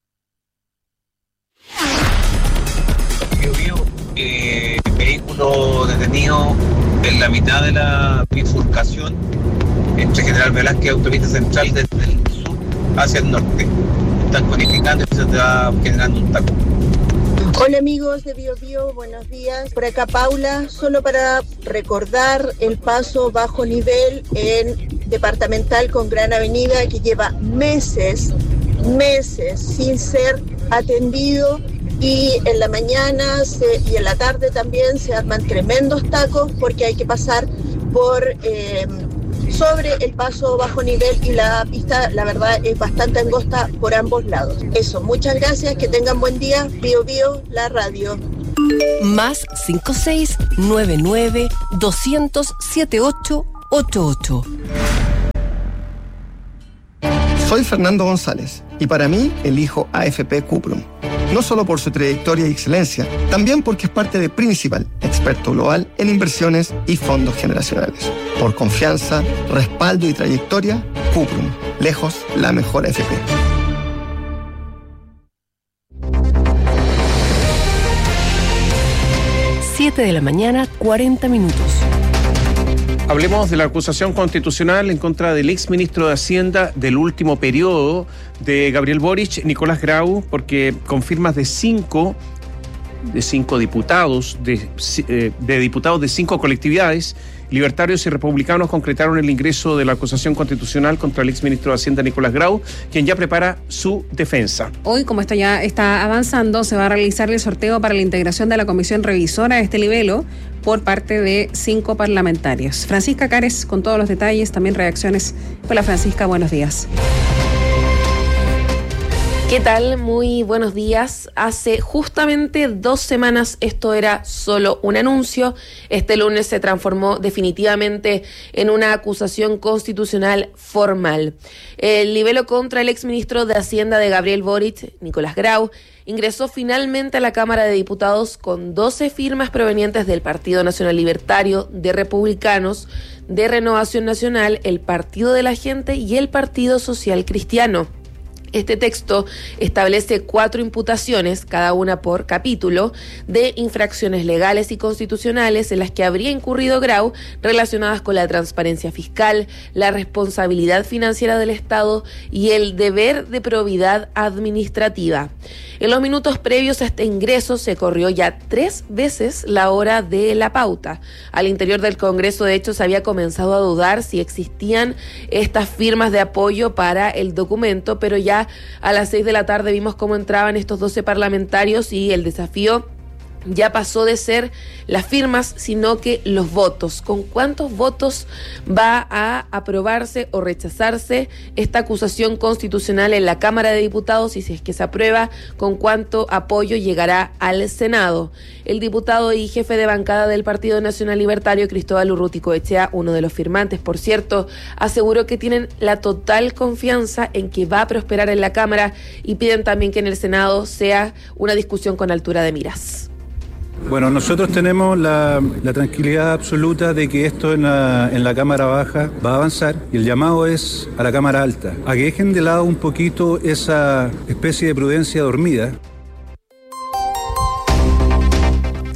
Vehículo detenido en la mitad de la bifurcación entre General Velázquez y Autopista Central desde el sur hacia el norte. Están conificando y se está generando un taco. Hola amigos de Biobío, buenos días. Por acá Paula, solo para recordar el paso bajo nivel en Departamental con Gran Avenida que lleva meses sin ser atendido. Y en la mañana y en la tarde también se arman tremendos tacos porque hay que pasar por sobre el paso bajo nivel y la pista, la verdad, es bastante angosta por ambos lados. Eso, muchas gracias, que tengan buen día. Biobío, la radio. Más 5699 200 7888. Soy Fernando González y para mí elijo AFP Cuprum. No solo por su trayectoria y excelencia, también porque es parte de Principal, experto global en inversiones y fondos generacionales. Por confianza, respaldo y trayectoria, Cuprum, lejos la mejor AFP. 7 de la mañana, 40 minutos. Hablemos de la acusación constitucional en contra del exministro de Hacienda del último periodo de Gabriel Boric, Nicolás Grau, porque con firmas de cinco diputados, de diputados de 5 colectividades, libertarios y republicanos concretaron el ingreso de la acusación constitucional contra el exministro de Hacienda, Nicolás Grau, quien ya prepara su defensa. Hoy, como esto ya está avanzando, se va a realizar el sorteo para la integración de la comisión revisora de este libelo por parte de 5 parlamentarios. Francisca Cares con todos los detalles, también reacciones. Hola Francisca, buenos días. ¿Qué tal? Muy buenos días. Hace justamente 2 semanas esto era solo un anuncio. Este lunes se transformó definitivamente en una acusación constitucional formal. El libelo contra el exministro de Hacienda de Gabriel Boric, Nicolás Grau, ingresó finalmente a la Cámara de Diputados con 12 firmas provenientes del Partido Nacional Libertario, de Republicanos, de Renovación Nacional, el Partido de la Gente y el Partido Social Cristiano. Este texto establece 4 imputaciones, cada una por capítulo, de infracciones legales y constitucionales en las que habría incurrido Grau relacionadas con la transparencia fiscal, la responsabilidad financiera del Estado y el deber de probidad administrativa. En los minutos previos a este ingreso se corrió ya 3 veces la hora de la pauta. Al interior del Congreso, de hecho, se había comenzado a dudar si existían estas firmas de apoyo para el documento, pero ya a las 6 de la tarde vimos cómo entraban estos 12 parlamentarios y el desafío ya pasó de ser las firmas, sino que los votos. ¿Con cuántos votos va a aprobarse o rechazarse esta acusación constitucional en la Cámara de Diputados? Y si es que se aprueba, ¿con cuánto apoyo llegará al Senado? El diputado y jefe de bancada del Partido Nacional Libertario, Cristóbal Urruticoechea, uno de los firmantes, por cierto, aseguró que tienen la total confianza en que va a prosperar en la Cámara y piden también que en el Senado sea una discusión con altura de miras. Bueno, nosotros tenemos la tranquilidad absoluta de que esto en la Cámara Baja va a avanzar y el llamado es a la Cámara Alta, a que dejen de lado un poquito esa especie de prudencia dormida.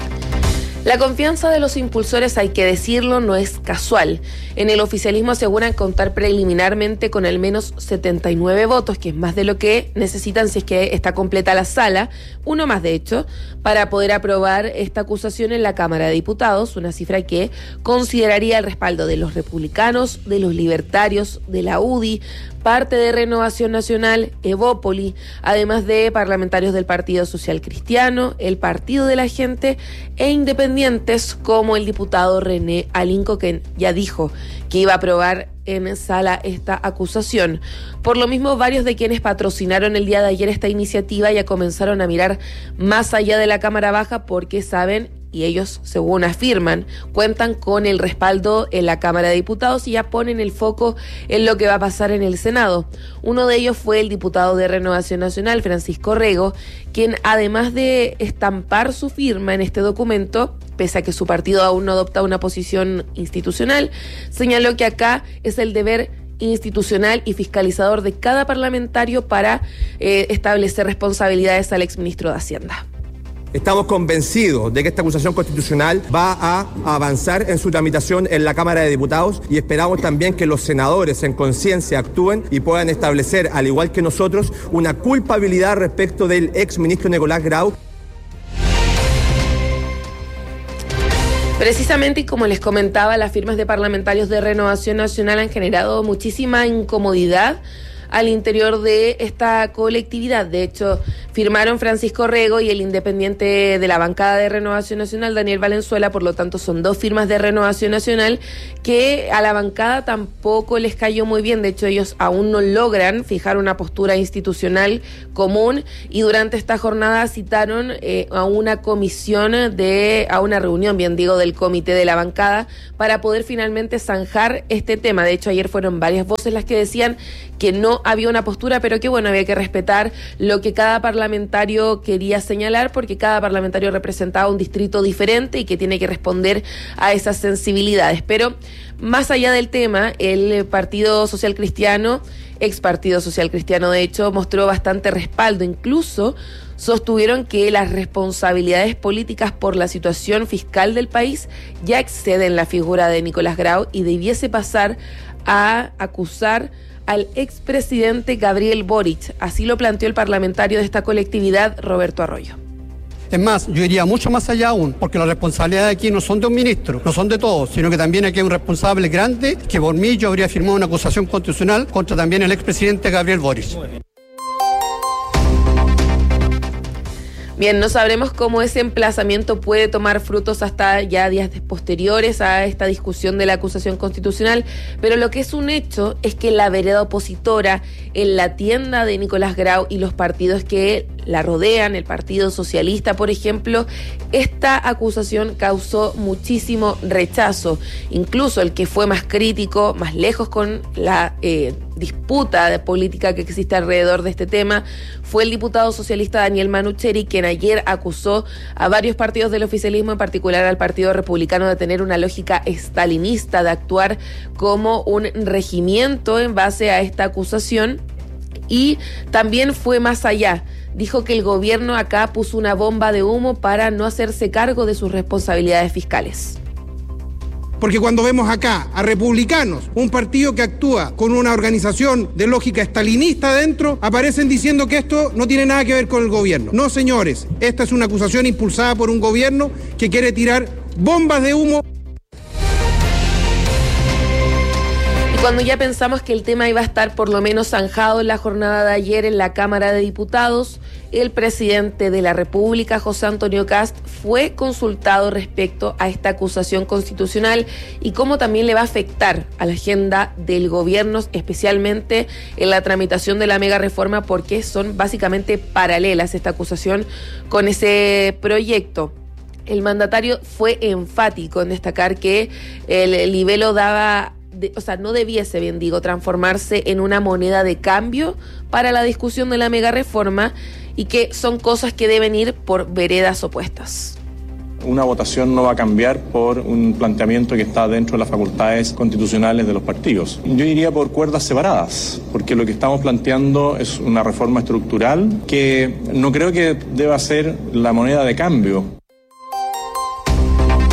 La confianza de los impulsores, hay que decirlo, no es casual. En el oficialismo aseguran contar preliminarmente con al menos 79 votos, que es más de lo que necesitan si es que está completa la sala, uno más de hecho, para poder aprobar esta acusación en la Cámara de Diputados, una cifra que consideraría el respaldo de los republicanos, de los libertarios, de la UDI, parte de Renovación Nacional, Evópoli, además de parlamentarios del Partido Social Cristiano, el Partido de la Gente e independientes como el diputado René Alinco, que ya dijo que iba a aprobar en sala esta acusación. Por lo mismo, varios de quienes patrocinaron el día de ayer esta iniciativa ya comenzaron a mirar más allá de la Cámara Baja porque saben, y ellos, según afirman, cuentan con el respaldo en la Cámara de Diputados y ya ponen el foco en lo que va a pasar en el Senado. Uno de ellos fue el diputado de Renovación Nacional, Francisco Rego, quien además de estampar su firma en este documento, pese a que su partido aún no adopta una posición institucional, señaló que acá es el deber institucional y fiscalizador de cada parlamentario para establecer responsabilidades al exministro de Hacienda. Estamos convencidos de que esta acusación constitucional va a avanzar en su tramitación en la Cámara de Diputados y esperamos también que los senadores en conciencia actúen y puedan establecer, al igual que nosotros, una culpabilidad respecto del exministro Nicolás Grau. Precisamente, y como les comentaba, las firmas de parlamentarios de Renovación Nacional han generado muchísima incomodidad al interior de esta colectividad. De hecho, firmaron Francisco Rego y el independiente de la bancada de Renovación Nacional, Daniel Valenzuela, por lo tanto son dos firmas de Renovación Nacional que a la bancada tampoco les cayó muy bien. De hecho, ellos aún no logran fijar una postura institucional común y durante esta jornada citaron a una comisión, a una reunión, bien digo, del comité de la bancada para poder finalmente zanjar este tema. De hecho, ayer fueron varias voces las que decían que no había una postura, pero que bueno, había que respetar lo que cada parlamentario quería señalar, porque cada parlamentario representaba un distrito diferente y que tiene que responder a esas sensibilidades. Pero más allá del tema, el Partido Social Cristiano, ex Partido Social Cristiano de hecho, mostró bastante respaldo. Incluso sostuvieron que las responsabilidades políticas por la situación fiscal del país ya exceden la figura de Nicolás Grau y debiese pasar a acusar al expresidente Gabriel Boric. Así lo planteó el parlamentario de esta colectividad, Roberto Arroyo. Es más, yo iría mucho más allá aún, porque las responsabilidades aquí no son de un ministro, no son de todos, sino que también aquí hay un responsable grande, que por mí yo habría firmado una acusación constitucional contra también el expresidente Gabriel Boric. Bien, no sabremos cómo ese emplazamiento puede tomar frutos hasta ya días posteriores a esta discusión de la acusación constitucional, pero lo que es un hecho es que la vereda opositora, en la tienda de Nicolás Grau y los partidos que la rodean, el Partido Socialista, por ejemplo, esta acusación causó muchísimo rechazo. Incluso el que fue más crítico, más lejos con la disputa de política que existe alrededor de este tema, fue el diputado socialista Daniel Manucheri, quien ayer acusó a varios partidos del oficialismo, en particular al Partido Republicano, de tener una lógica estalinista, de actuar como un regimiento en base a esta acusación, y también fue más allá. Dijo que el gobierno acá puso una bomba de humo para no hacerse cargo de sus responsabilidades fiscales. Porque cuando vemos acá a republicanos, un partido que actúa con una organización de lógica estalinista adentro, aparecen diciendo que esto no tiene nada que ver con el gobierno. No, señores, esta es una acusación impulsada por un gobierno que quiere tirar bombas de humo. Cuando ya pensamos que el tema iba a estar por lo menos zanjado en la jornada de ayer en la Cámara de Diputados, el presidente de la República, José Antonio Kast, fue consultado respecto a esta acusación constitucional y cómo también le va a afectar a la agenda del gobierno, especialmente en la tramitación de la mega reforma, porque son básicamente paralelas esta acusación con ese proyecto. El mandatario fue enfático en destacar que el libelo no debiese, bien digo, transformarse en una moneda de cambio para la discusión de la mega reforma y que son cosas que deben ir por veredas opuestas. Una votación no va a cambiar por un planteamiento que está dentro de las facultades constitucionales de los partidos. Yo iría por cuerdas separadas, porque lo que estamos planteando es una reforma estructural que no creo que deba ser la moneda de cambio.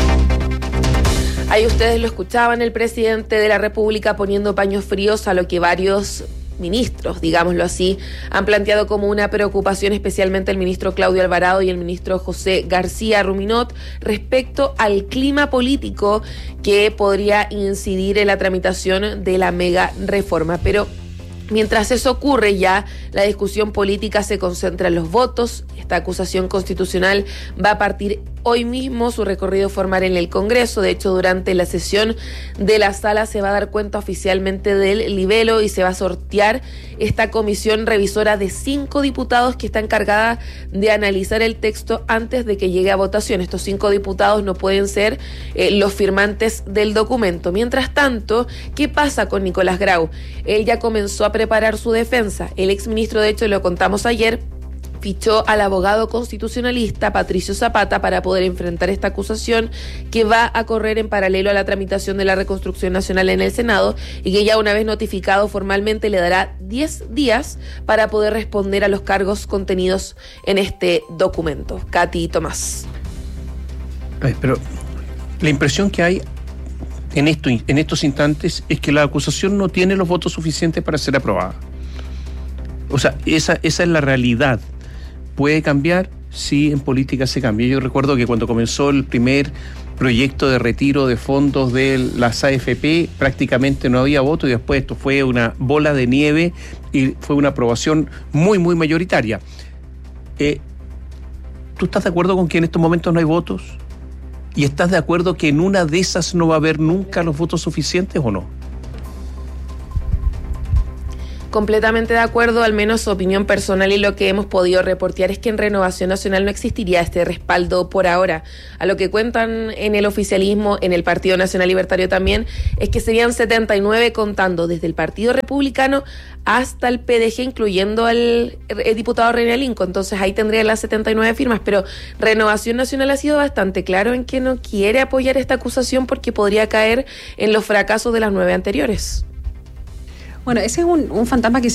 Ahí ustedes lo escuchaban, el presidente de la República poniendo paños fríos a lo que varios ministros, digámoslo así, han planteado como una preocupación, especialmente el ministro Claudio Alvarado y el ministro José García Ruminot, respecto al clima político que podría incidir en la tramitación de la mega reforma. Pero mientras eso ocurre, ya la discusión política se concentra en los votos. Esta acusación constitucional va a partir hoy mismo su recorrido formal en el Congreso. De hecho, durante la sesión de la sala se va a dar cuenta oficialmente del libelo y se va a sortear esta comisión revisora de 5 diputados que está encargada de analizar el texto antes de que llegue a votación. Estos 5 diputados no pueden ser los firmantes del documento. Mientras tanto, ¿qué pasa con Nicolás Grau? Él ya comenzó a preparar su defensa. El exministro, de hecho, lo contamos ayer, fichó al abogado constitucionalista Patricio Zapata para poder enfrentar esta acusación que va a correr en paralelo a la tramitación de la reconstrucción nacional en el Senado y que ya una vez notificado formalmente le dará 10 días para poder responder a los cargos contenidos en este documento. Katy Tomás. Pero la impresión que hay en estos instantes es que la acusación no tiene los votos suficientes para ser aprobada. O sea, esa es la realidad. ¿Puede cambiar? Sí, en política se cambia. Yo recuerdo que cuando comenzó el primer proyecto de retiro de fondos de las AFP, prácticamente no había voto y después esto fue una bola de nieve y fue una aprobación muy, muy mayoritaria. ¿Tú estás de acuerdo con que en estos momentos no hay votos? ¿Y estás de acuerdo que en una de esas no va a haber nunca los votos suficientes o no? Completamente de acuerdo, al menos su opinión personal, y lo que hemos podido reportear es que en Renovación Nacional no existiría este respaldo por ahora. A lo que cuentan en el oficialismo, en el Partido Nacional Libertario también, es que serían 79 contando desde el Partido Republicano hasta el PDG, incluyendo al diputado René Linco. Entonces ahí tendrían las 79 firmas, pero Renovación Nacional ha sido bastante claro en que no quiere apoyar esta acusación porque podría caer en los fracasos de las 9 anteriores. Bueno, ese es un fantasma que